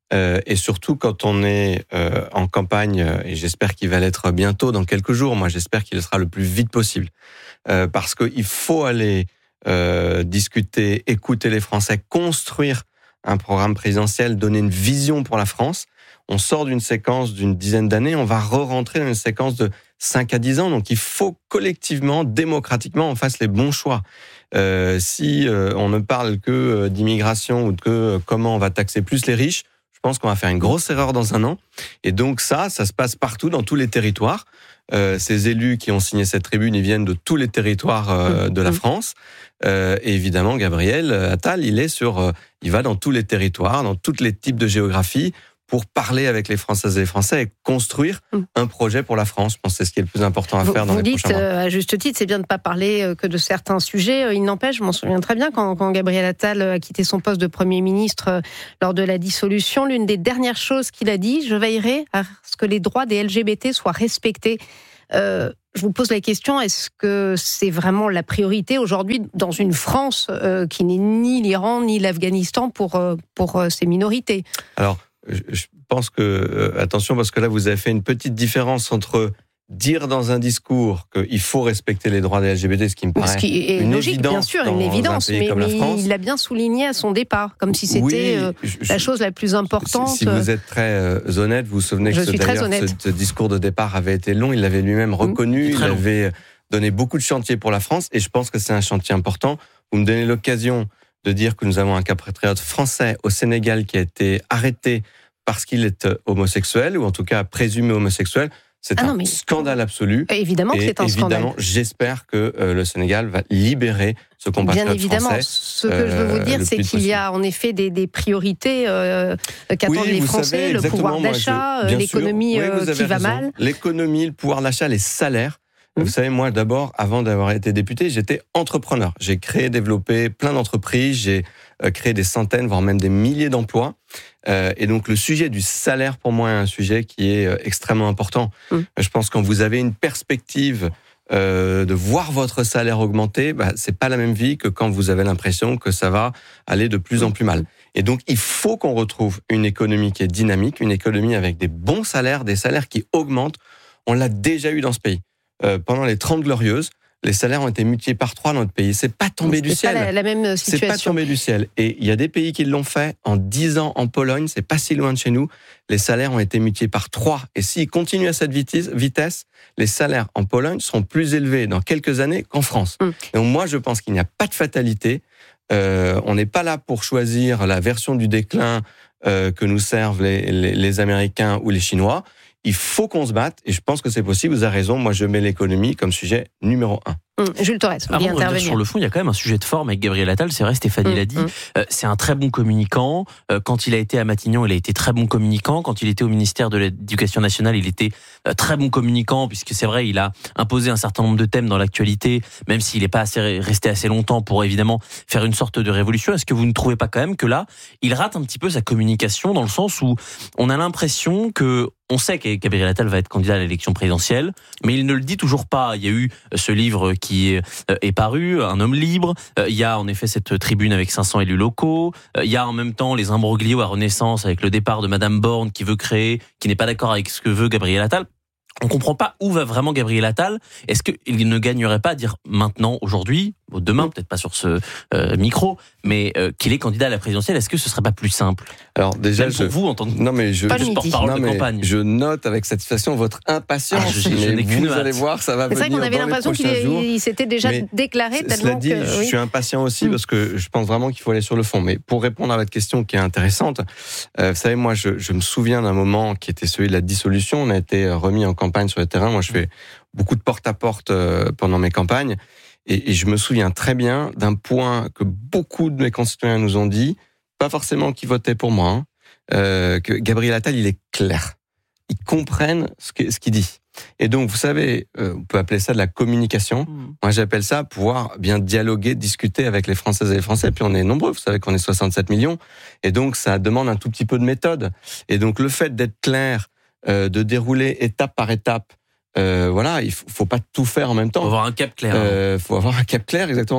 Euh, et surtout quand on est euh, en campagne, et j'espère qu'il va l'être bientôt dans quelques jours, moi j'espère qu'il le sera le plus vite possible. Euh, parce qu'il faut aller euh, discuter, écouter les Français, construire un programme présidentiel, donner une vision pour la France. On sort d'une séquence d'une dizaine d'années, on va re-rentrer dans une séquence de cinq à dix ans, donc il faut collectivement, démocratiquement, on fasse les bons choix. Euh, si euh, on ne parle que d'immigration ou de que, comment on va taxer plus les riches, je pense qu'on va faire une grosse erreur dans un an. Et donc ça, ça se passe partout, dans tous les territoires. Euh, ces élus qui ont signé cette tribune, ils viennent de tous les territoires euh, de la France. Euh, et évidemment, Gabriel Attal, il est sur, euh, il va dans tous les territoires, dans tous les types de géographie, pour parler avec les Françaises et les Français et construire mmh. un projet pour la France. Je pense que c'est ce qui est le plus important à vous, faire dans vous les dites, prochains mois. euh, à juste titre, c'est bien de ne pas parler euh, que de certains sujets. Il n'empêche, je m'en souviens très bien, quand, quand Gabriel Attal a quitté son poste de Premier ministre euh, lors de la dissolution, l'une des dernières choses qu'il a dit, je veillerai à ce que les droits des L G B T soient respectés. Euh, je vous pose la question, est-ce que c'est vraiment la priorité aujourd'hui dans une France euh, qui n'est ni l'Iran ni l'Afghanistan pour, euh, pour euh, ces minorités ? Alors, je pense que, euh, attention, parce que là, vous avez fait une petite différence entre dire dans un discours qu'il faut respecter les droits des L G B T, ce qui me paraît ce qui est une logique, évidence bien sûr, une évidence, mais, mais il l'a bien souligné à son départ, comme si c'était oui, euh, je, la chose la plus importante. Si, si vous êtes très euh, honnête, vous vous souvenez je que ce, d'ailleurs, ce, ce discours de départ avait été long, il l'avait lui-même reconnu, mmh, il avait donné beaucoup de chantiers pour la France, et je pense que c'est un chantier important. Vous me donnez l'occasion de dire que nous avons un compatriote français au Sénégal qui a été arrêté parce qu'il est homosexuel, ou en tout cas présumé homosexuel. C'est ah un non, mais... scandale absolu. Évidemment et que c'est un évidemment, scandale. J'espère que euh, le Sénégal va libérer ce compatriote Bien évidemment. français. Ce que je veux vous dire, euh, c'est qu'il y a en effet des, des priorités euh, qu'attendent oui, les Français, savez, le pouvoir d'achat, moi, je, l'économie oui, euh, qui va raison. mal. L'économie, le pouvoir d'achat, les salaires. Vous savez, moi, d'abord, avant d'avoir été député, j'étais entrepreneur. J'ai créé, développé plein d'entreprises, j'ai euh, créé des centaines, voire même des milliers d'emplois. Euh, et donc, le sujet du salaire, pour moi, est un sujet qui est euh, extrêmement important. Mmh. Je pense que quand vous avez une perspective euh, de voir votre salaire augmenter, bah, c'est pas la même vie que quand vous avez l'impression que ça va aller de plus en plus mal. Et donc, il faut qu'on retrouve une économie qui est dynamique, une économie avec des bons salaires, des salaires qui augmentent. On l'a déjà eu dans ce pays. Euh, pendant les trente glorieuses, les salaires ont été multipliés par trois dans notre pays. C'est pas tombé c'est du ciel. C'est pas la, la même situation. C'est pas tombé du ciel. Et il y a des pays qui l'ont fait. En dix ans, en Pologne, c'est pas si loin de chez nous, les salaires ont été multipliés par trois. Et s'ils continuent à cette vitesse, les salaires en Pologne seront plus élevés dans quelques années qu'en France. Mm. Donc moi, je pense qu'il n'y a pas de fatalité. Euh, on n'est pas là pour choisir la version du déclin euh, que nous servent les, les, les Américains ou les Chinois. Il faut qu'on se batte, et je pense que c'est possible. Vous avez raison, moi je mets l'économie comme sujet numéro un. Mmh, Jules Torres, vous Avant de revenir sur le fond, il y a quand même un sujet de forme avec Gabriel Attal. C'est vrai, Stéphanie mmh, l'a dit. Mmh. Euh, c'est un très bon communicant. Euh, quand il a été à Matignon, il a été très bon communicant. Quand il était au ministère de l'Éducation nationale, il était euh, très bon communicant, puisque c'est vrai, il a imposé un certain nombre de thèmes dans l'actualité, même s'il n'est pas assez, resté assez longtemps pour évidemment faire une sorte de révolution. Est-ce que vous ne trouvez pas quand même que là, il rate un petit peu sa communication, dans le sens où on a l'impression que on sait que Gabriel Attal va être candidat à l'élection présidentielle, mais il ne le dit toujours pas. Il y a eu ce livre qui est paru, Un homme libre. Il y a en effet cette tribune avec cinq cents élus locaux. Il y a en même temps les imbroglios à Renaissance avec le départ de Madame Borne qui veut créer, qui n'est pas d'accord avec ce que veut Gabriel Attal. On ne comprend pas où va vraiment Gabriel Attal. Est-ce qu'il ne gagnerait pas à dire maintenant, aujourd'hui, demain, peut-être pas sur ce euh, micro, mais euh, qu'il est candidat à la présidentielle? Est-ce que ce serait pas plus simple? Alors déjà, même pour je... vous en tant que non, mais je... porte-parole de mais campagne. Je note avec satisfaction votre impatience. Ah, je, je, je vous hâte. allez voir, ça va c'est venir. C'est vrai qu'on avait l'impression qu'il est, il s'était déjà mais déclaré tellement cela dit, que... je oui. suis impatient aussi mmh. parce que je pense vraiment qu'il faut aller sur le fond. Mais pour répondre à votre question qui est intéressante, euh, vous savez, moi, je, je me souviens d'un moment qui était celui de la dissolution. On a été remis en campagne sur le terrain. Moi, je fais beaucoup de porte-à-porte euh, pendant mes campagnes. Et, et je me souviens très bien d'un point que beaucoup de mes concitoyens nous ont dit, pas forcément qui votaient pour moi, hein, euh, que Gabriel Attal, il est clair. Ils comprennent ce, que, ce qu'il dit. Et donc, vous savez, euh, on peut appeler ça de la communication. Mmh. Moi, j'appelle ça pouvoir bien dialoguer, discuter avec les Françaises et les Français. Puis on est nombreux, vous savez qu'on est soixante-sept millions. Et donc, ça demande un tout petit peu de méthode. Et donc, le fait d'être clair, euh, de dérouler étape par étape, Euh, voilà, il faut, faut pas tout faire en même temps. Il faut avoir un cap clair. Il euh, faut avoir un cap clair, exactement. Donc,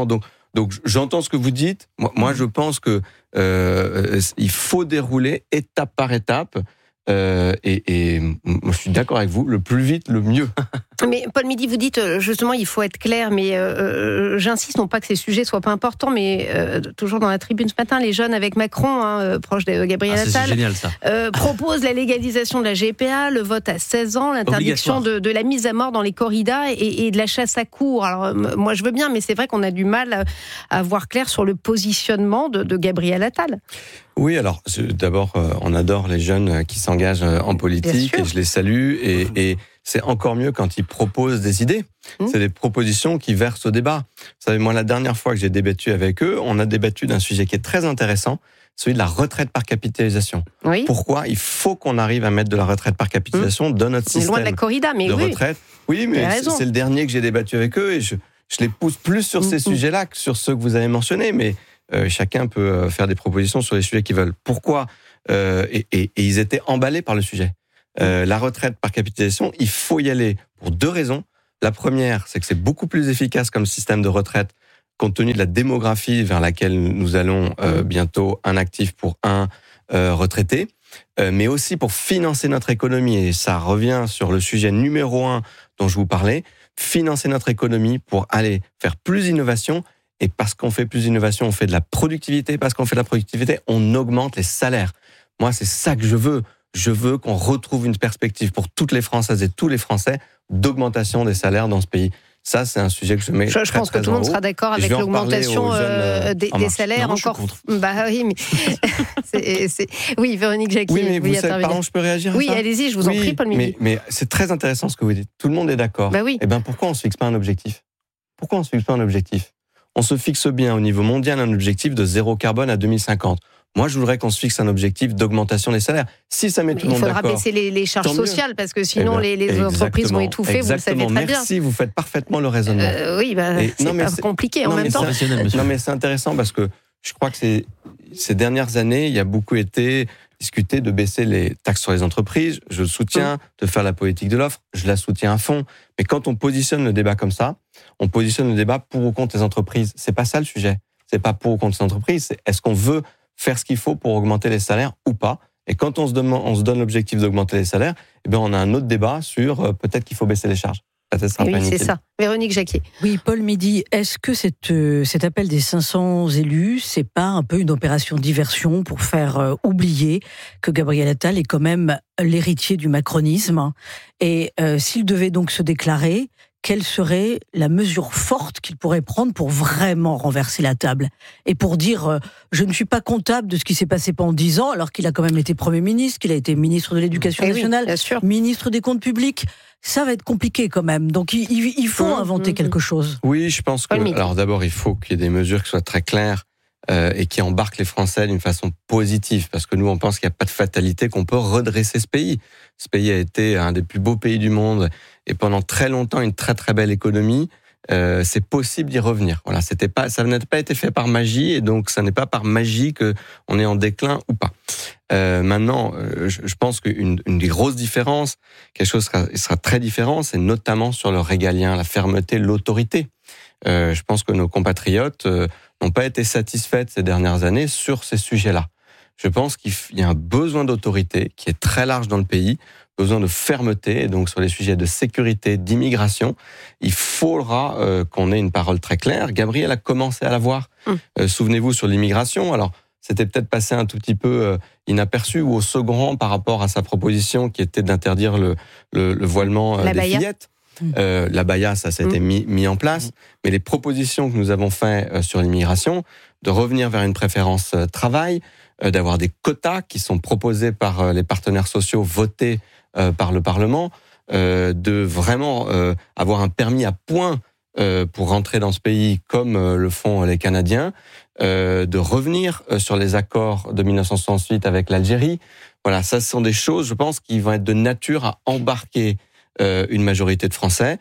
Donc j'entends ce que vous dites. Moi, moi je pense que euh, il faut dérouler étape par étape. Euh, et, et moi, je suis d'accord avec vous. Le plus vite, le mieux. Mais Paul Midi, vous dites justement il faut être clair, mais euh, j'insiste, non pas que ces sujets soient pas importants, mais euh, toujours dans la tribune ce matin, les jeunes avec Macron, hein, proche de Gabriel ah, Attal, c'est génial, ça. Euh, proposent la légalisation de la G P A, le vote à seize ans, l'interdiction de, de la mise à mort dans les corridas et, et de la chasse à courre. Alors moi je veux bien, mais c'est vrai qu'on a du mal à, à voir clair sur le positionnement de, de Gabriel Attal. Oui, alors d'abord, euh, on adore les jeunes qui s'engagent en politique et je les salue. Et, et c'est encore mieux quand ils proposent des idées. Mmh. C'est des propositions qui versent au débat. Vous savez, moi, la dernière fois que j'ai débattu avec eux, on a débattu d'un sujet qui est très intéressant, celui de la retraite par capitalisation. Oui. Pourquoi il faut qu'on arrive à mettre de la retraite par capitalisation mmh. dans notre système loin de la corrida, mais de oui. retraite. Oui, mais c'est le dernier que j'ai débattu avec eux et je, je les pousse plus sur mmh. ces sujets-là que sur ceux que vous avez mentionnés. Mais Euh, chacun peut faire des propositions sur les sujets qu'ils veulent. Pourquoi euh, et, et, et ils étaient emballés par le sujet. Euh, la retraite par capitalisation, il faut y aller pour deux raisons. La première, c'est que c'est beaucoup plus efficace comme système de retraite compte tenu de la démographie vers laquelle nous allons euh, bientôt un actif pour un euh, retraité, euh, mais aussi pour financer notre économie. Et ça revient sur le sujet numéro un dont je vous parlais, financer notre économie pour aller faire plus d'innovation. Et parce qu'on fait plus d'innovation, on fait de la productivité. Parce qu'on fait de la productivité, on augmente les salaires. Moi, c'est ça que je veux. Je veux qu'on retrouve une perspective pour toutes les Françaises et tous les Français d'augmentation des salaires dans ce pays. Ça, c'est un sujet que je mets. Je, je très, pense que tout le monde sera d'accord avec l'augmentation euh, des, des salaires. Non, encore. Bah oui, mais c'est, c'est... oui, Véronique Jacquier. Oui, mais vous savez, pardon, je peux réagir. Oui, à ça allez-y, je vous en oui, prie, Paul Midi. Mais, mais c'est très intéressant ce que vous dites. Tout le monde est d'accord. Bah oui. Eh ben, pourquoi on se fixe pas un objectif ? Pourquoi on se fixe pas un objectif ? On se fixe bien au niveau mondial un objectif de zéro carbone à deux mille cinquante. Moi, je voudrais qu'on se fixe un objectif d'augmentation des salaires. Si ça met tout le monde d'accord... Il faudra baisser les, les charges sociales, parce que sinon, eh ben, les, les entreprises vont étouffer, exactement. Vous le savez très bien. Merci, vous faites parfaitement le raisonnement. Euh, oui, bah, Et, c'est non, pas c'est, compliqué non, en même temps. Non, mais c'est intéressant, parce que je crois que c'est, ces dernières années, il y a beaucoup été discuté de baisser les taxes sur les entreprises. Je le soutiens, de faire la politique de l'offre, je la soutiens à fond. Mais quand on positionne le débat comme ça, on positionne le débat pour ou contre les entreprises. C'est pas ça le sujet. C'est pas pour ou contre les entreprises. C'est est-ce qu'on veut faire ce qu'il faut pour augmenter les salaires ou pas. Et quand on se, demande, on se donne l'objectif d'augmenter les salaires, eh bien on a un autre débat sur euh, peut-être qu'il faut baisser les charges. Oui, c'est ça. Véronique Jacquier. Oui, Paul Midi, est-ce que cette, euh, cet appel des cinq cents élus, c'est pas un peu une opération diversion pour faire euh, oublier que Gabriel Attal est quand même l'héritier du macronisme ? Et euh, s'il devait donc se déclarer, quelle serait la mesure forte qu'il pourrait prendre pour vraiment renverser la table et pour dire euh, je ne suis pas comptable de ce qui s'est passé pendant dix ans, alors qu'il a quand même été Premier ministre, qu'il a été ministre de l'Éducation Et nationale, oui, ministre des Comptes publics. Ça va être compliqué quand même. Donc il, il faut mmh, inventer mmh. quelque chose. Oui, je pense que... Alors d'abord, il faut qu'il y ait des mesures qui soient très claires euh, et qui embarquent les Français d'une façon positive. Parce que nous, on pense qu'il n'y a pas de fatalité, qu'on peut redresser ce pays. Ce pays a été un des plus beaux pays du monde et pendant très longtemps, une très très belle économie. Euh, c'est possible d'y revenir. Voilà, c'était pas, ça n'a pas été fait par magie et donc ça n'est pas par magie que on est en déclin ou pas. Euh, maintenant, euh, je, je pense qu'une une des grosses différences, quelque chose sera, sera très différent, c'est notamment sur le régalien, la fermeté, l'autorité. Euh, je pense que nos compatriotes euh, n'ont pas été satisfaits ces dernières années sur ces sujets-là. Je pense qu'il y a un besoin d'autorité qui est très large dans le pays, besoin de fermeté, et donc sur les sujets de sécurité, d'immigration, il faudra euh, qu'on ait une parole très claire. Gabriel a commencé à l'avoir. Mmh. Euh, souvenez-vous sur l'immigration, alors c'était peut-être passé un tout petit peu euh, inaperçu ou au second rang par rapport à sa proposition qui était d'interdire le, le, le voilement euh, des fillettes. Mmh. Euh, la baya, ça, ça a mmh. été mis, mis en place, mmh. mais les propositions que nous avons faites euh, sur l'immigration, de revenir vers une préférence euh, travail, euh, d'avoir des quotas qui sont proposés par euh, les partenaires sociaux, votés euh, par le Parlement, euh, de vraiment euh, avoir un permis à point euh, pour rentrer dans ce pays comme euh, le font les Canadiens, euh, de revenir euh, sur les accords de dix-neuf cent soixante-huit avec l'Algérie. Voilà, ça ce sont des choses, je pense, qui vont être de nature à embarquer euh, une majorité de Français.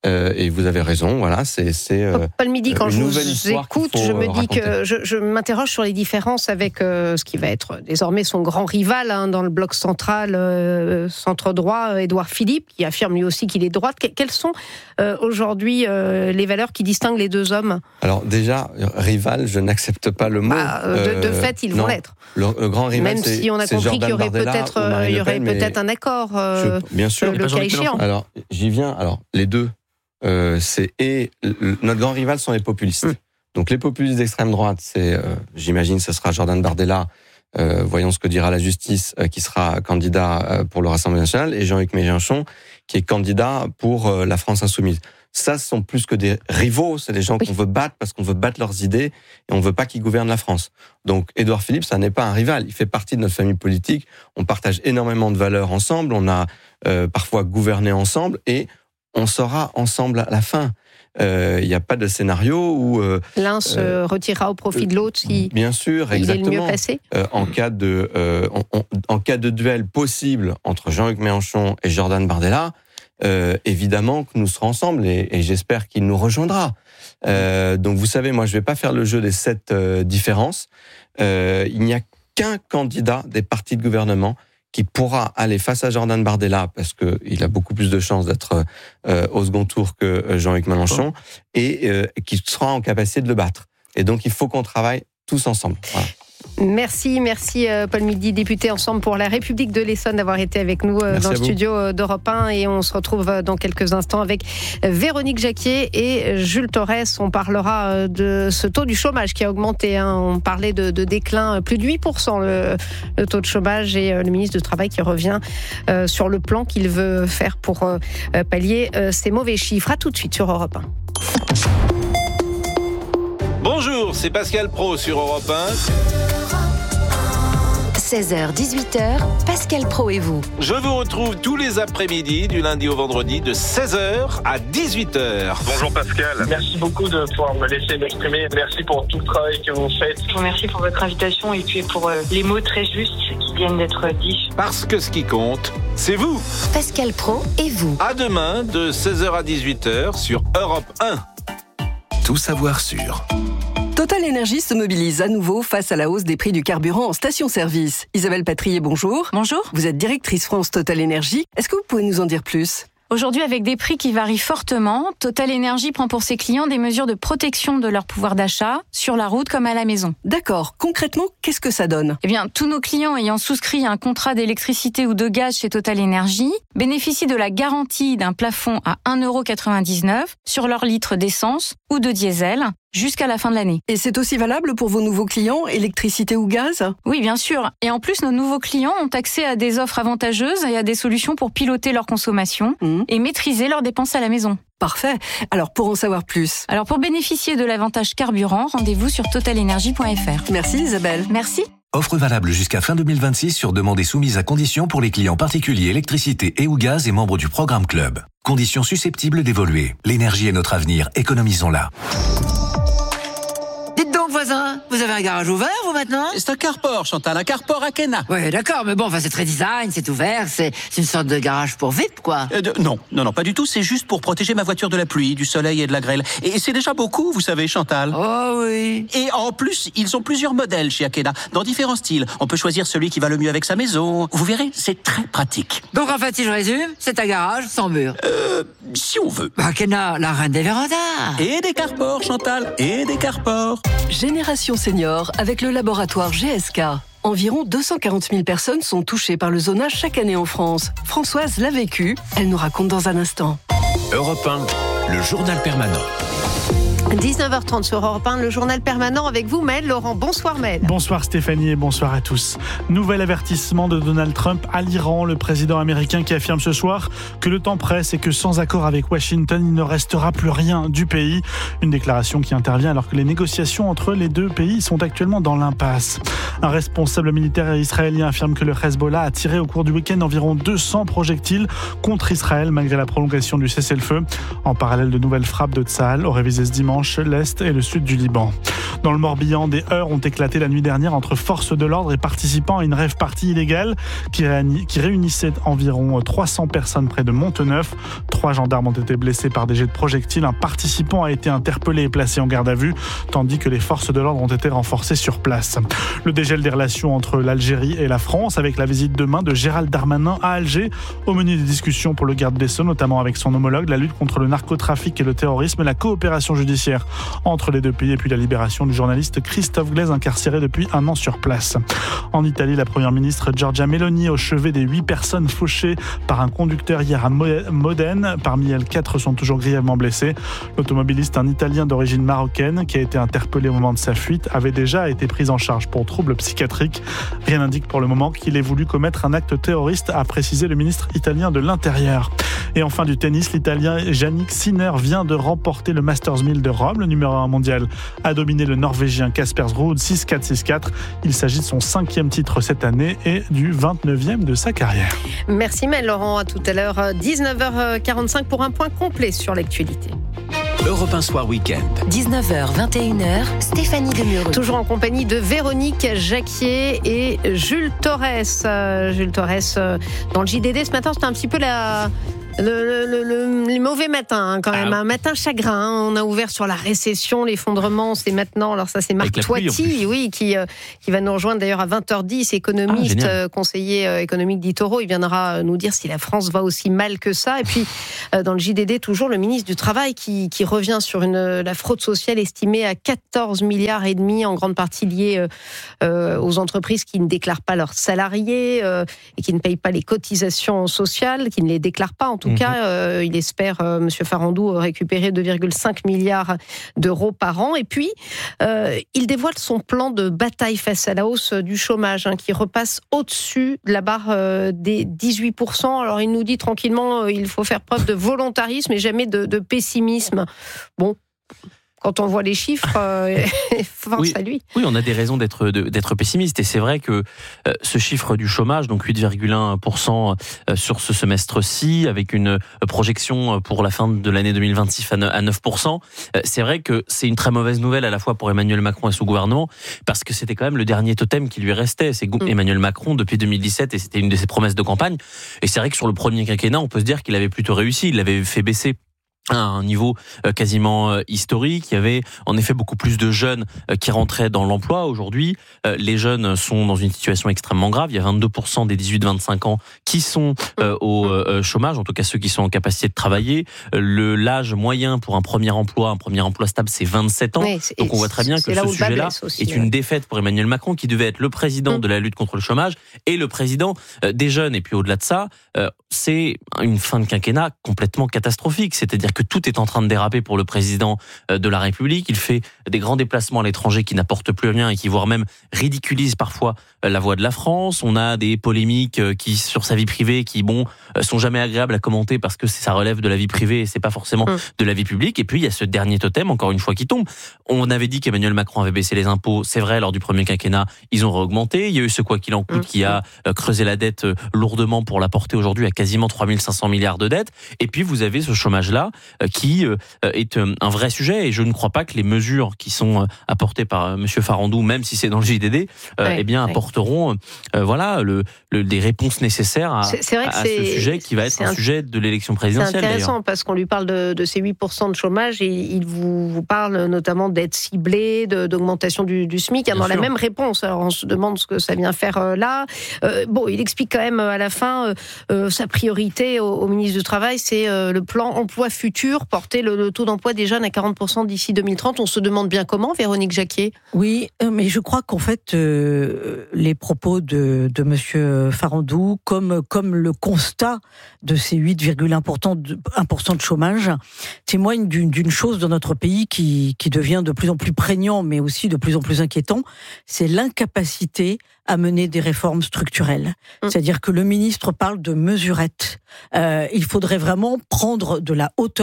Euh, et vous avez raison, voilà, c'est, c'est euh, Paul Midi, quand je vous écoute, je me dis raconter. que je, je m'interroge sur les différences avec euh, ce qui va être désormais son grand rival hein, dans le bloc central, euh, centre droit, Édouard Philippe, qui affirme lui aussi qu'il est de droite. Que, quelles sont euh, aujourd'hui euh, les valeurs qui distinguent les deux hommes ? Alors déjà, rival, je n'accepte pas le mot. Bah, de, de fait, ils non, vont l'être. Le, le grand rival, même c'est, si on a compris Jordan qu'il y aurait Bardella peut-être, euh, il y aurait Pen, peut-être un accord. Euh, je, bien sûr, le cas échéant. Alors j'y viens. Alors les deux. Euh, c'est et le, notre grand rival sont les populistes. Mmh. Donc les populistes d'extrême droite, c'est, euh, j'imagine, ce sera Jordan Bardella. Euh, voyons ce que dira la justice, euh, qui sera candidat euh, pour le Rassemblement national, et Jean-Luc Mélenchon, qui est candidat pour euh, la France insoumise. Ça, ce sont plus que des rivaux, c'est des gens oui. qu'on veut battre parce qu'on veut battre leurs idées et on veut pas qu'ils gouvernent la France. Donc Édouard Philippe, ça n'est pas un rival. Il fait partie de notre famille politique. On partage énormément de valeurs ensemble. On a euh, parfois gouverné ensemble et on sera ensemble à la fin. Il euh, n'y a pas de scénario où... Euh, L'un se euh, retirera au profit de l'autre si bien sûr, il exactement. est le mieux placé. Euh, en, cas de, euh, en, en cas de duel possible entre Jean-Luc Mélenchon et Jordan Bardella, euh, évidemment que nous serons ensemble et, et j'espère qu'il nous rejoindra. Euh, donc vous savez, moi je ne vais pas faire le jeu des sept euh, différences. Euh, il n'y a qu'un candidat des partis de gouvernement qui pourra aller face à Jordan Bardella, parce qu'il a beaucoup plus de chances d'être euh, au second tour que Jean-Luc Mélenchon, et euh, qui sera en capacité de le battre. Et donc, il faut qu'on travaille tous ensemble. Voilà. Merci, merci Paul Midi, député Ensemble pour la République de l'Essonne, d'avoir été avec nous merci dans le studio d'Europe un. Et on se retrouve dans quelques instants avec Véronique Jacquier et Jules Torres. On parlera de ce taux du chômage qui a augmenté. Hein. On parlait de, de déclin, plus de huit pour cent le, le taux de chômage, et le ministre du Travail qui revient euh, sur le plan qu'il veut faire pour euh, pallier euh, ces mauvais chiffres. À tout de suite sur Europe un. Bonjour, c'est Pascal Praud sur Europe un. seize heures dix-huit heures, Pascal Praud et vous. Je vous retrouve tous les après-midi, du lundi au vendredi, de seize heures à dix-huit heures. Bonjour Pascal. Merci beaucoup de pouvoir me laisser m'exprimer. Merci pour tout le travail que vous faites. Je vous remercie pour votre invitation et puis pour euh, les mots très justes qui viennent d'être dits. Parce que ce qui compte, c'est vous. Pascal Praud et vous. À demain, de seize heures à dix-huit heures sur Europe un. Tout savoir sur... Total Énergie se mobilise à nouveau face à la hausse des prix du carburant en station-service. Isabelle Patrier, bonjour. Bonjour. Vous êtes directrice France Total Énergie. Est-ce que vous pouvez nous en dire plus ? Aujourd'hui, avec des prix qui varient fortement, Total Énergie prend pour ses clients des mesures de protection de leur pouvoir d'achat, sur la route comme à la maison. D'accord. Concrètement, qu'est-ce que ça donne ? Eh bien, tous nos clients ayant souscrit un contrat d'électricité ou de gaz chez Total Énergie bénéficient de la garantie d'un plafond à un euro quatre-vingt-dix-neuf sur leur litre d'essence ou de diesel jusqu'à la fin de l'année. Et c'est aussi valable pour vos nouveaux clients, électricité ou gaz ? Oui, bien sûr. Et en plus, nos nouveaux clients ont accès à des offres avantageuses et à des solutions pour piloter leur consommation mmh. et maîtriser leurs dépenses à la maison. Parfait. Alors, pour en savoir plus... Alors, pour bénéficier de l'avantage carburant, rendez-vous sur total énergie point f r. Merci Isabelle. Merci. Offre valable jusqu'à fin deux mille vingt-six sur demande et soumise à conditions pour les clients particuliers électricité et ou gaz et membres du programme Club. Conditions susceptibles d'évoluer. L'énergie est notre avenir, économisons-la. Dites donc, voisin, vous avez un garage ouvert, vous, maintenant ? C'est un carport, Chantal, un carport à Kena. Oui, d'accord, mais bon, enfin, c'est très design, c'est ouvert, c'est, c'est une sorte de garage pour V I P, quoi. Euh, de, non, non, non, pas du tout, c'est juste pour protéger ma voiture de la pluie, du soleil et de la grêle. Et c'est déjà beaucoup, vous savez, Chantal. Oh oui. Et en plus, ils ont plusieurs modèles chez Akena, dans différents styles. On peut choisir celui qui va le mieux avec sa maison. Vous verrez, c'est très pratique. Donc, en fait, si je résume, c'est un garage sans mur. Euh, si on veut. Akena, la reine des vérandas. Et des carports, Chantal, et des carports. Génération Senior avec le laboratoire G S K. Environ deux cent quarante mille personnes sont touchées par le zonage chaque année en France. Françoise l'a vécu, elle nous raconte dans un instant. Europe un, le journal permanent. dix-neuf heures trente sur Europe un, le journal permanent avec vous, Maël Laurent. Bonsoir Maël. Bonsoir Stéphanie et bonsoir à tous. Nouvel avertissement de Donald Trump à l'Iran, le président américain qui affirme ce soir que le temps presse et que sans accord avec Washington, il ne restera plus rien du pays. Une déclaration qui intervient alors que les négociations entre les deux pays sont actuellement dans l'impasse. Un responsable militaire israélien affirme que le Hezbollah a tiré au cours du week-end environ deux cents projectiles contre Israël malgré la prolongation du cessez-le-feu. En parallèle, de nouvelles frappes de Tsahal auraient visé ce dimanche l'Est et le Sud du Liban. Dans le Morbihan, des heurts ont éclaté la nuit dernière entre forces de l'ordre et participants à une rave party illégale qui, réuni- qui réunissait environ trois cents personnes près de Monteneuf. Trois gendarmes ont été blessés par des jets de projectiles. Un participant a été interpellé et placé en garde à vue, tandis que les forces de l'ordre ont été renforcées sur place. Le dégel des relations entre l'Algérie et la France, avec la visite demain de Gérald Darmanin à Alger. Au menu des discussions pour le garde des Sceaux, notamment avec son homologue, la lutte contre le narcotrafic et le terrorisme, la coopération judiciaire entre les deux pays et puis la libération du journaliste Christophe Glaise, incarcéré depuis un an sur place. En Italie, la première ministre Giorgia Meloni au chevet des huit personnes fauchées par un conducteur hier à Modène. Parmi elles, quatre sont toujours grièvement blessées. L'automobiliste, un Italien d'origine marocaine, qui a été interpellé au moment de sa fuite, avait déjà été pris en charge pour troubles psychiatriques. Rien n'indique pour le moment qu'il ait voulu commettre un acte terroriste, a précisé le ministre italien de l'Intérieur. Et enfin du tennis, l'Italien Jannik Sinner vient de remporter le Masters mille de Rome. Le numéro un mondial a dominé le Norvégien Casper Ruud six quatre six quatre. Il s'agit de son cinquième titre cette année et du vingt-neuvième de sa carrière. Merci Mel Laurent, à tout à l'heure, dix-neuf heures quarante-cinq pour un point complet sur l'actualité. Europe un Soir Week-end. dix-neuf heures, vingt et une heures, Stéphanie Demureux. Toujours en compagnie de Véronique Jacquier et Jules Torres. Euh, Jules Torres, euh, dans le J D D ce matin, c'était un petit peu la... Le, le, le, le mauvais matin, hein, quand même. Ah. Un matin chagrin. Hein. On a ouvert sur la récession, l'effondrement. C'est maintenant. Alors, ça, c'est Marc Toiti, oui, qui, euh, qui va nous rejoindre d'ailleurs à vingt heures dix, économiste, ah, euh, conseiller euh, économique d'Itoro. Il viendra nous dire si la France va aussi mal que ça. Et puis, euh, dans le J D D, toujours le ministre du Travail qui, qui revient sur une, la fraude sociale estimée à quatorze milliards et demi, en grande partie liée euh, euh, aux entreprises qui ne déclarent pas leurs salariés euh, et qui ne payent pas les cotisations sociales, qui ne les déclarent pas en tout En tout cas, euh, il espère, euh, M. Farandou, récupérer deux virgule cinq milliards d'euros par an. Et puis, euh, il dévoile son plan de bataille face à la hausse du chômage, hein, qui repasse au-dessus de la barre euh, des dix-huit pour cent. Alors, il nous dit tranquillement, euh, il faut faire preuve de volontarisme et jamais de, de pessimisme. Bon... Quand on voit les chiffres, euh, force oui, à lui. Oui, on a des raisons d'être, de, d'être pessimiste. Et c'est vrai que euh, ce chiffre du chômage, donc huit virgule un pour cent euh, sur ce semestre-ci, avec une projection pour la fin de l'année deux mille vingt-six à neuf pour cent, euh, c'est vrai que c'est une très mauvaise nouvelle à la fois pour Emmanuel Macron et son gouvernement, parce que c'était quand même le dernier totem qui lui restait. C'est mmh. Emmanuel Macron depuis deux mille dix-sept, et c'était une de ses promesses de campagne. Et c'est vrai que sur le premier quinquennat, on peut se dire qu'il avait plutôt réussi. Il avait fait baisser à un niveau quasiment historique. Il y avait en effet beaucoup plus de jeunes qui rentraient dans l'emploi. Aujourd'hui, les jeunes sont dans une situation extrêmement grave. Il y a vingt-deux pour cent des dix-huit vingt-cinq ans qui sont au chômage, en tout cas ceux qui sont en capacité de travailler. Le, l'âge moyen pour un premier emploi, un premier emploi stable, c'est vingt-sept ans. Oui, donc on voit très bien que ce sujet-là aussi, est une défaite pour Emmanuel Macron, qui devait être le président mmh. de la lutte contre le chômage et le président des jeunes. Et puis au-delà de ça, c'est une fin de quinquennat complètement catastrophique. C'est-à-dire que tout est en train de déraper pour le président de la République. Il fait des grands déplacements à l'étranger qui n'apportent plus rien et qui, voire même, ridiculisent parfois la voix de la France. On a des polémiques qui, sur sa vie privée, qui, bon, sont jamais agréables à commenter parce que ça relève de la vie privée et c'est pas forcément mmh. de la vie publique. Et puis, il y a ce dernier totem, encore une fois, qui tombe. On avait dit qu'Emmanuel Macron avait baissé les impôts. C'est vrai, lors du premier quinquennat, ils ont réaugmenté. Il y a eu ce quoi qu'il en coûte mmh. qui a creusé la dette lourdement pour la porter aujourd'hui à quasiment trois mille cinq cents milliards de dettes. Et puis, vous avez ce chômage-là qui est un vrai sujet, et je ne crois pas que les mesures qui sont apportées par M. Farandou, même si c'est dans le J D D, euh, ouais, eh bien ouais. apporteront euh, voilà le, le, des réponses nécessaires à, c'est, c'est vrai que à c'est, ce sujet qui va être un, un sujet de l'élection présidentielle. C'est intéressant d'ailleurs. Parce qu'on lui parle de, de ces huit pour cent de chômage et il vous, vous parle notamment d'être ciblé, de, d'augmentation du, du SMIC. Bien dans sûr. La même réponse, alors on se demande ce que ça vient faire euh, là. Euh, bon, il explique quand même à la fin euh, sa priorité au, au ministre du Travail, c'est euh, le plan emploi futur, porter le, le taux d'emploi des jeunes à quarante pour cent d'ici deux mille trente. On se demande bien comment, Véronique Jacquier. Oui, mais je crois qu'en fait, euh, les propos de, de M. Farandou, comme, comme le constat de ces huit virgule un pour cent de, un pour cent de chômage, témoignent d'une, d'une chose dans notre pays qui, qui devient de plus en plus prégnant, mais aussi de plus en plus inquiétant, c'est l'incapacité à mener des réformes structurelles. C'est-à-dire que le ministre parle de mesurettes. Euh, il faudrait vraiment prendre de la hauteur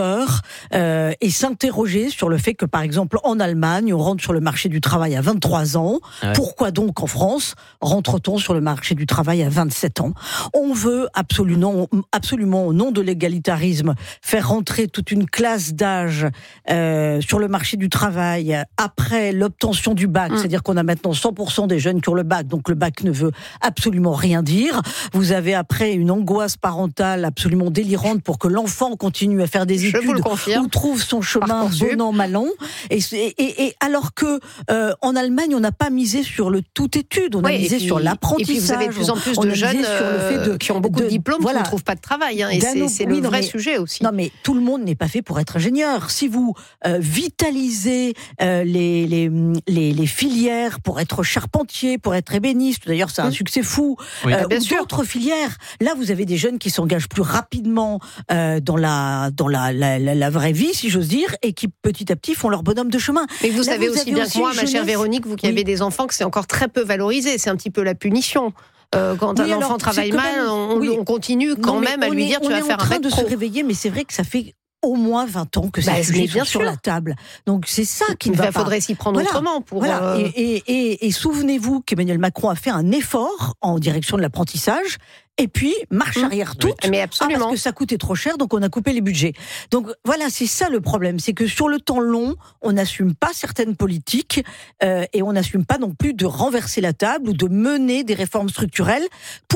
peur euh, et s'interroger sur le fait que, par exemple, en Allemagne, on rentre sur le marché du travail à vingt-trois ans. Ouais. Pourquoi donc en France rentre-t-on sur le marché du travail à vingt-sept ans ? On veut absolument, absolument au nom de l'égalitarisme, faire rentrer toute une classe d'âge euh, sur le marché du travail après l'obtention du bac. Mmh. C'est-à-dire qu'on a maintenant cent pour cent des jeunes qui ont le bac, donc le bac ne veut absolument rien dire. Vous avez après une angoisse parentale absolument délirante pour que l'enfant continue à faire des Je études ou trouve son chemin bon an, mal an. Et, et, et alors que euh, en Allemagne, on n'a pas misé sur le tout étude, on a oui, misé puis, sur l'apprentissage. Et puis vous avez de plus en plus de jeunes sur le fait de, qui ont beaucoup de, de diplômes voilà, qui ne trouvent pas de travail. Hein, et c'est, c'est oui, le vrai mais, sujet aussi. Non mais tout le monde n'est pas fait pour être ingénieur. Si vous euh, vitalisez euh, les, les, les, les filières pour être charpentier, pour être ébéniste, d'ailleurs c'est un mmh. succès fou, oui, euh, ou sûr. d'autres filières, là vous avez des jeunes qui s'engagent plus rapidement euh, dans, la, dans la, la, la, la vraie vie, si j'ose dire, et qui petit à petit font leur bonhomme de chemin. Mais vous là, savez vous aussi bien que moi, ma chère Véronique, vous qui oui. avez des enfants, que c'est encore très peu valorisé, c'est un petit peu la punition. Euh, quand oui, un alors, enfant travaille mal, même, on, oui. on continue quand non, même à lui est, dire tu vas faire un bac pro. On est en train de se réveiller, mais c'est vrai que ça fait au moins vingt ans que c'est bah, bien sur la table. Donc c'est ça qui ne va pas. Il faudrait s'y prendre voilà. autrement. Pour voilà. euh... et, et, et, et souvenez-vous qu'Emmanuel Macron a fait un effort en direction de l'apprentissage. Et puis, marche arrière toute, oui, mais absolument. Ah, parce que ça coûtait trop cher, donc on a coupé les budgets. Donc voilà, c'est ça le problème, c'est que sur le temps long, on n'assume pas certaines politiques euh, et on n'assume pas non plus de renverser la table ou de mener des réformes structurelles. Pourquoi ?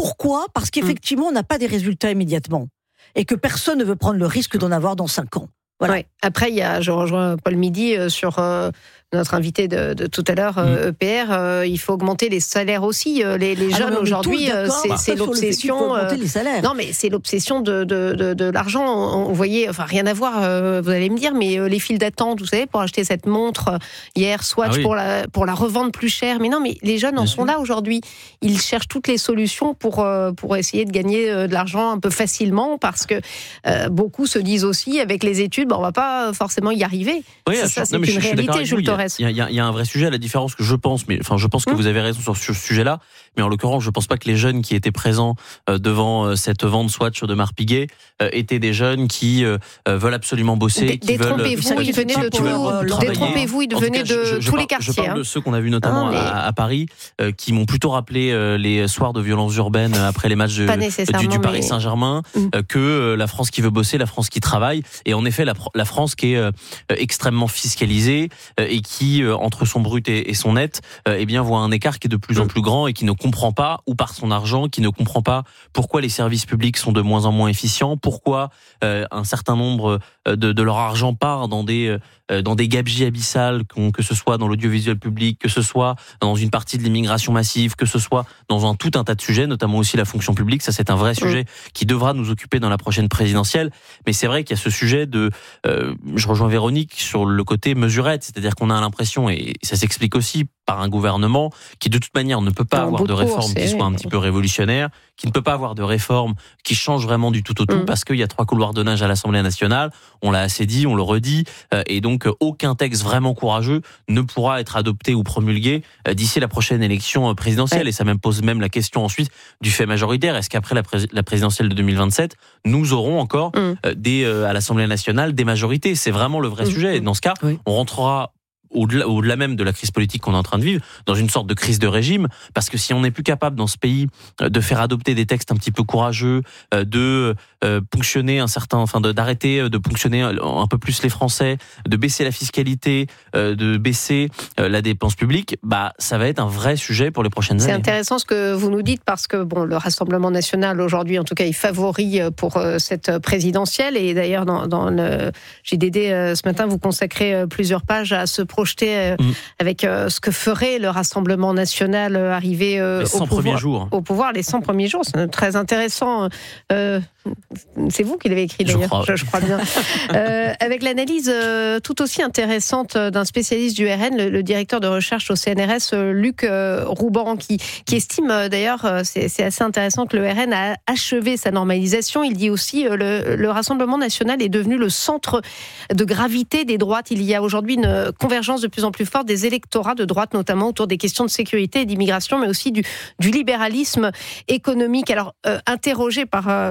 Parce qu'effectivement, on n'a pas des résultats immédiatement et que personne ne veut prendre le risque d'en avoir dans cinq ans. Voilà. Ouais. Après, il y a, je rejoins Paul Midi euh, sur euh, notre invité de, de tout à l'heure, euh, E P R. Euh, il faut augmenter les salaires aussi. Euh, les, les jeunes ah, aujourd'hui, euh, c'est, c'est l'obsession. Euh, les salaires. Non, mais c'est l'obsession de, de, de, de l'argent. On, on voyait, enfin rien à voir. Euh, vous allez me dire, mais euh, les files d'attente, vous savez, pour acheter cette montre euh, hier, Swatch, ah, oui. pour la pour la revendre plus cher. Mais non, mais les jeunes en sont là aujourd'hui. Ils cherchent toutes les solutions pour euh, pour essayer de gagner euh, de l'argent un peu facilement, parce que euh, beaucoup se disent aussi, avec les études, bon, on va pas forcément y arriver. Oui, ça, ça, c'est non, une je, réalité, Jules Torres. Il y, a, il y a un vrai sujet à la différence que je pense, mais enfin, je pense que mmh. vous avez raison sur ce sujet-là. Mais en l'occurrence, je pense pas que les jeunes qui étaient présents euh, devant euh, cette vente Swatch de Marpiguet euh, étaient des jeunes qui euh, veulent absolument bosser, D- qui veulent. Détrompez-vous, ils venaient de tout. Détrompez-vous, ils venaient de je, je tous par, les quartiers. Je parle hein. de ceux qu'on a vus notamment ah, mais... à, à Paris, euh, qui m'ont plutôt rappelé euh, les soirs de violence urbaine après les matchs de, du, du Paris mais... Saint-Germain, mmh. euh, que euh, la France qui veut bosser, la France qui travaille, et en effet la, la France qui est euh, extrêmement fiscalisée euh, et qui euh, entre son brut et, et son net, euh, eh bien voit un écart qui est de plus en plus grand et qui ne comprend pas, ou par son argent, qui ne comprend pas pourquoi les services publics sont de moins en moins efficients, pourquoi euh, un certain nombre de, de leur argent part dans des euh, dans des gabegies abyssales, que ce soit dans l'audiovisuel public, que ce soit dans une partie de l'immigration massive, que ce soit dans un tout un tas de sujets, notamment aussi la fonction publique. Ça, c'est un vrai sujet mmh. qui devra nous occuper dans la prochaine présidentielle. Mais c'est vrai qu'il y a ce sujet de, euh, je rejoins Véronique sur le côté mesurette, c'est-à-dire qu'on a l'impression, et ça s'explique aussi par un gouvernement qui de toute manière ne peut pas avoir de réforme qui soit un petit peu révolutionnaire, qui ne peut pas avoir de réforme qui change vraiment du tout au tout, mmh. parce qu'il y a trois couloirs de nage à l'Assemblée nationale, on l'a assez dit, on le redit, euh, et donc aucun texte vraiment courageux ne pourra être adopté ou promulgué euh, d'ici la prochaine élection présidentielle. Ouais. Et ça même pose même la question ensuite du fait majoritaire. Est-ce qu'après la, pré- la présidentielle de deux mille vingt-sept, nous aurons encore mmh. euh, des, euh, à l'Assemblée nationale des majorités ? C'est vraiment le vrai mmh. sujet. Et dans ce cas, oui. on rentrera Au-delà, au-delà même de la crise politique qu'on est en train de vivre, dans une sorte de crise de régime, parce que si on n'est plus capable dans ce pays de faire adopter des textes un petit peu courageux, de euh, ponctionner un certain, enfin de, d'arrêter de ponctionner un peu plus les Français, de baisser la fiscalité, de baisser la dépense publique, bah ça va être un vrai sujet pour les prochaines C'est années. C'est intéressant ce que vous nous dites, parce que bon, le Rassemblement national aujourd'hui, en tout cas, est favori pour cette présidentielle, et d'ailleurs dans, dans le J D D ce matin, vous consacrez plusieurs pages à ce projeté mmh. avec euh, ce que ferait le Rassemblement national euh, arrivé euh, au, pouvoir, au pouvoir les cent premiers jours. C'est très intéressant. Euh, c'est vous qui l'avez écrit d'ailleurs, je crois, je, je crois bien. euh, avec l'analyse euh, tout aussi intéressante d'un spécialiste du R N, le, le directeur de recherche au C N R S, euh, Luc euh, Rouban, qui, qui estime euh, d'ailleurs, euh, c'est, c'est assez intéressant, que le R N a achevé sa normalisation. Il dit aussi euh, le, le Rassemblement national est devenu le centre de gravité des droites. Il y a aujourd'hui une convergence de plus en plus forte des électorats de droite, notamment autour des questions de sécurité et d'immigration, mais aussi du, du libéralisme économique. Alors, euh, interrogé par euh, le journal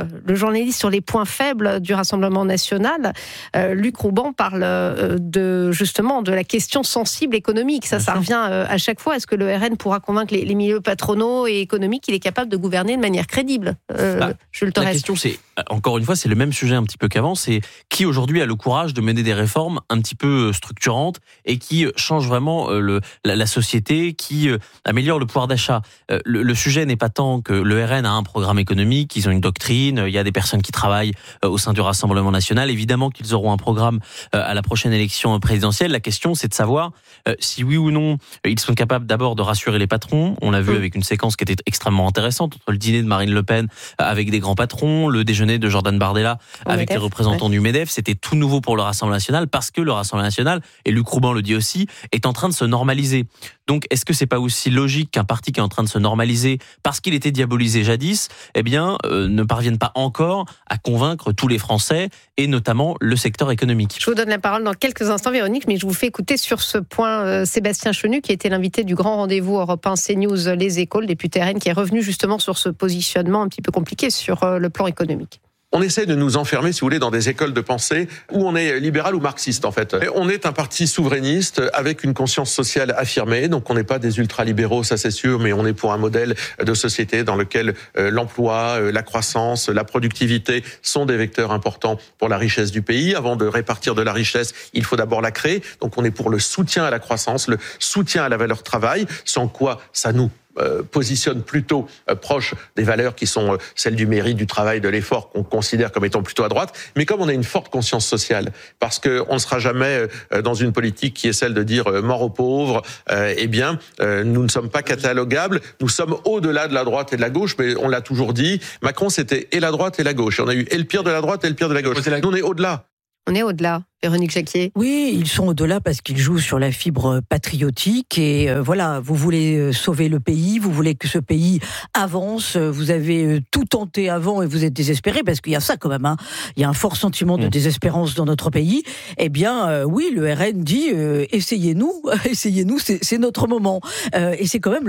journaliste sur les points faibles du Rassemblement national. Euh, Luc Rouban parle euh, de, justement de la question sensible économique. Ça, ça revient euh, à chaque fois. Est-ce que le R N pourra convaincre les, les milieux patronaux et économiques qu'il est capable de gouverner de manière crédible euh, bah, Jules La Torres. question, c'est, encore une fois, c'est le même sujet un petit peu qu'avant. C'est qui aujourd'hui a le courage de mener des réformes un petit peu structurantes et qui changent vraiment le, la, la société, qui améliore le pouvoir d'achat. Le, le sujet n'est pas tant que le R N a un programme économique, ils ont une doctrine, il y a des personnes qui travaillent au sein du Rassemblement national. Évidemment qu'ils auront un programme à la prochaine élection présidentielle. La question, c'est de savoir si oui ou non ils sont capables d'abord de rassurer les patrons. On l'a vu avec une séquence qui était extrêmement intéressante entre le dîner de Marine Le Pen avec des grands patrons, le déjeuner de Jordan Bardella au avec MEDEF, les représentants ouais. du MEDEF. C'était tout nouveau pour le Rassemblement national parce que le Rassemblement national, et Luc Rouban le dit aussi, est en train de se normaliser. Donc, est-ce que c'est pas aussi logique qu'un parti qui est en train de se normaliser parce qu'il était diabolisé jadis, eh bien, euh, ne parvienne pas encore à convaincre tous les Français et notamment le secteur économique? Je vous donne la parole dans quelques instants, Véronique, mais je vous fais écouter sur ce point euh, Sébastien Chenu, qui était l'invité du grand rendez-vous Europe un CNews Les Échos, le député R N, qui est revenu justement sur ce positionnement un petit peu compliqué sur euh, le plan économique. On essaie de nous enfermer, si vous voulez, dans des écoles de pensée où on est libéral ou marxiste, en fait. Et on est un parti souverainiste avec une conscience sociale affirmée. Donc, on n'est pas des ultralibéraux, ça c'est sûr, mais on est pour un modèle de société dans lequel euh, l'emploi, euh, la croissance, la productivité sont des vecteurs importants pour la richesse du pays. Avant de répartir de la richesse, il faut d'abord la créer. Donc, on est pour le soutien à la croissance, le soutien à la valeur travail, sans quoi ça nous Euh, positionne plutôt euh, proche des valeurs qui sont euh, celles du mérite, du travail, de l'effort, qu'on considère comme étant plutôt à droite. Mais comme on a une forte conscience sociale, parce qu'on ne sera jamais euh, dans une politique qui est celle de dire euh, mort aux pauvres, euh, eh bien, euh, nous ne sommes pas catalogables. Nous sommes au-delà de la droite et de la gauche, mais on l'a toujours dit. Macron, c'était et la droite et la gauche. Et on a eu et le pire de la droite et le pire de la gauche. Nous, on est au-delà. On est au-delà. Véronique Jacquier. Oui, ils sont au-delà parce qu'ils jouent sur la fibre patriotique et euh, voilà, vous voulez sauver le pays, vous voulez que ce pays avance, vous avez tout tenté avant et vous êtes désespéré parce qu'il y a ça quand même, hein. Il y a un fort sentiment de désespérance dans notre pays. Eh bien, euh, oui, le R N dit euh, essayez-nous, essayez-nous, c'est, c'est notre moment. Euh, et c'est quand même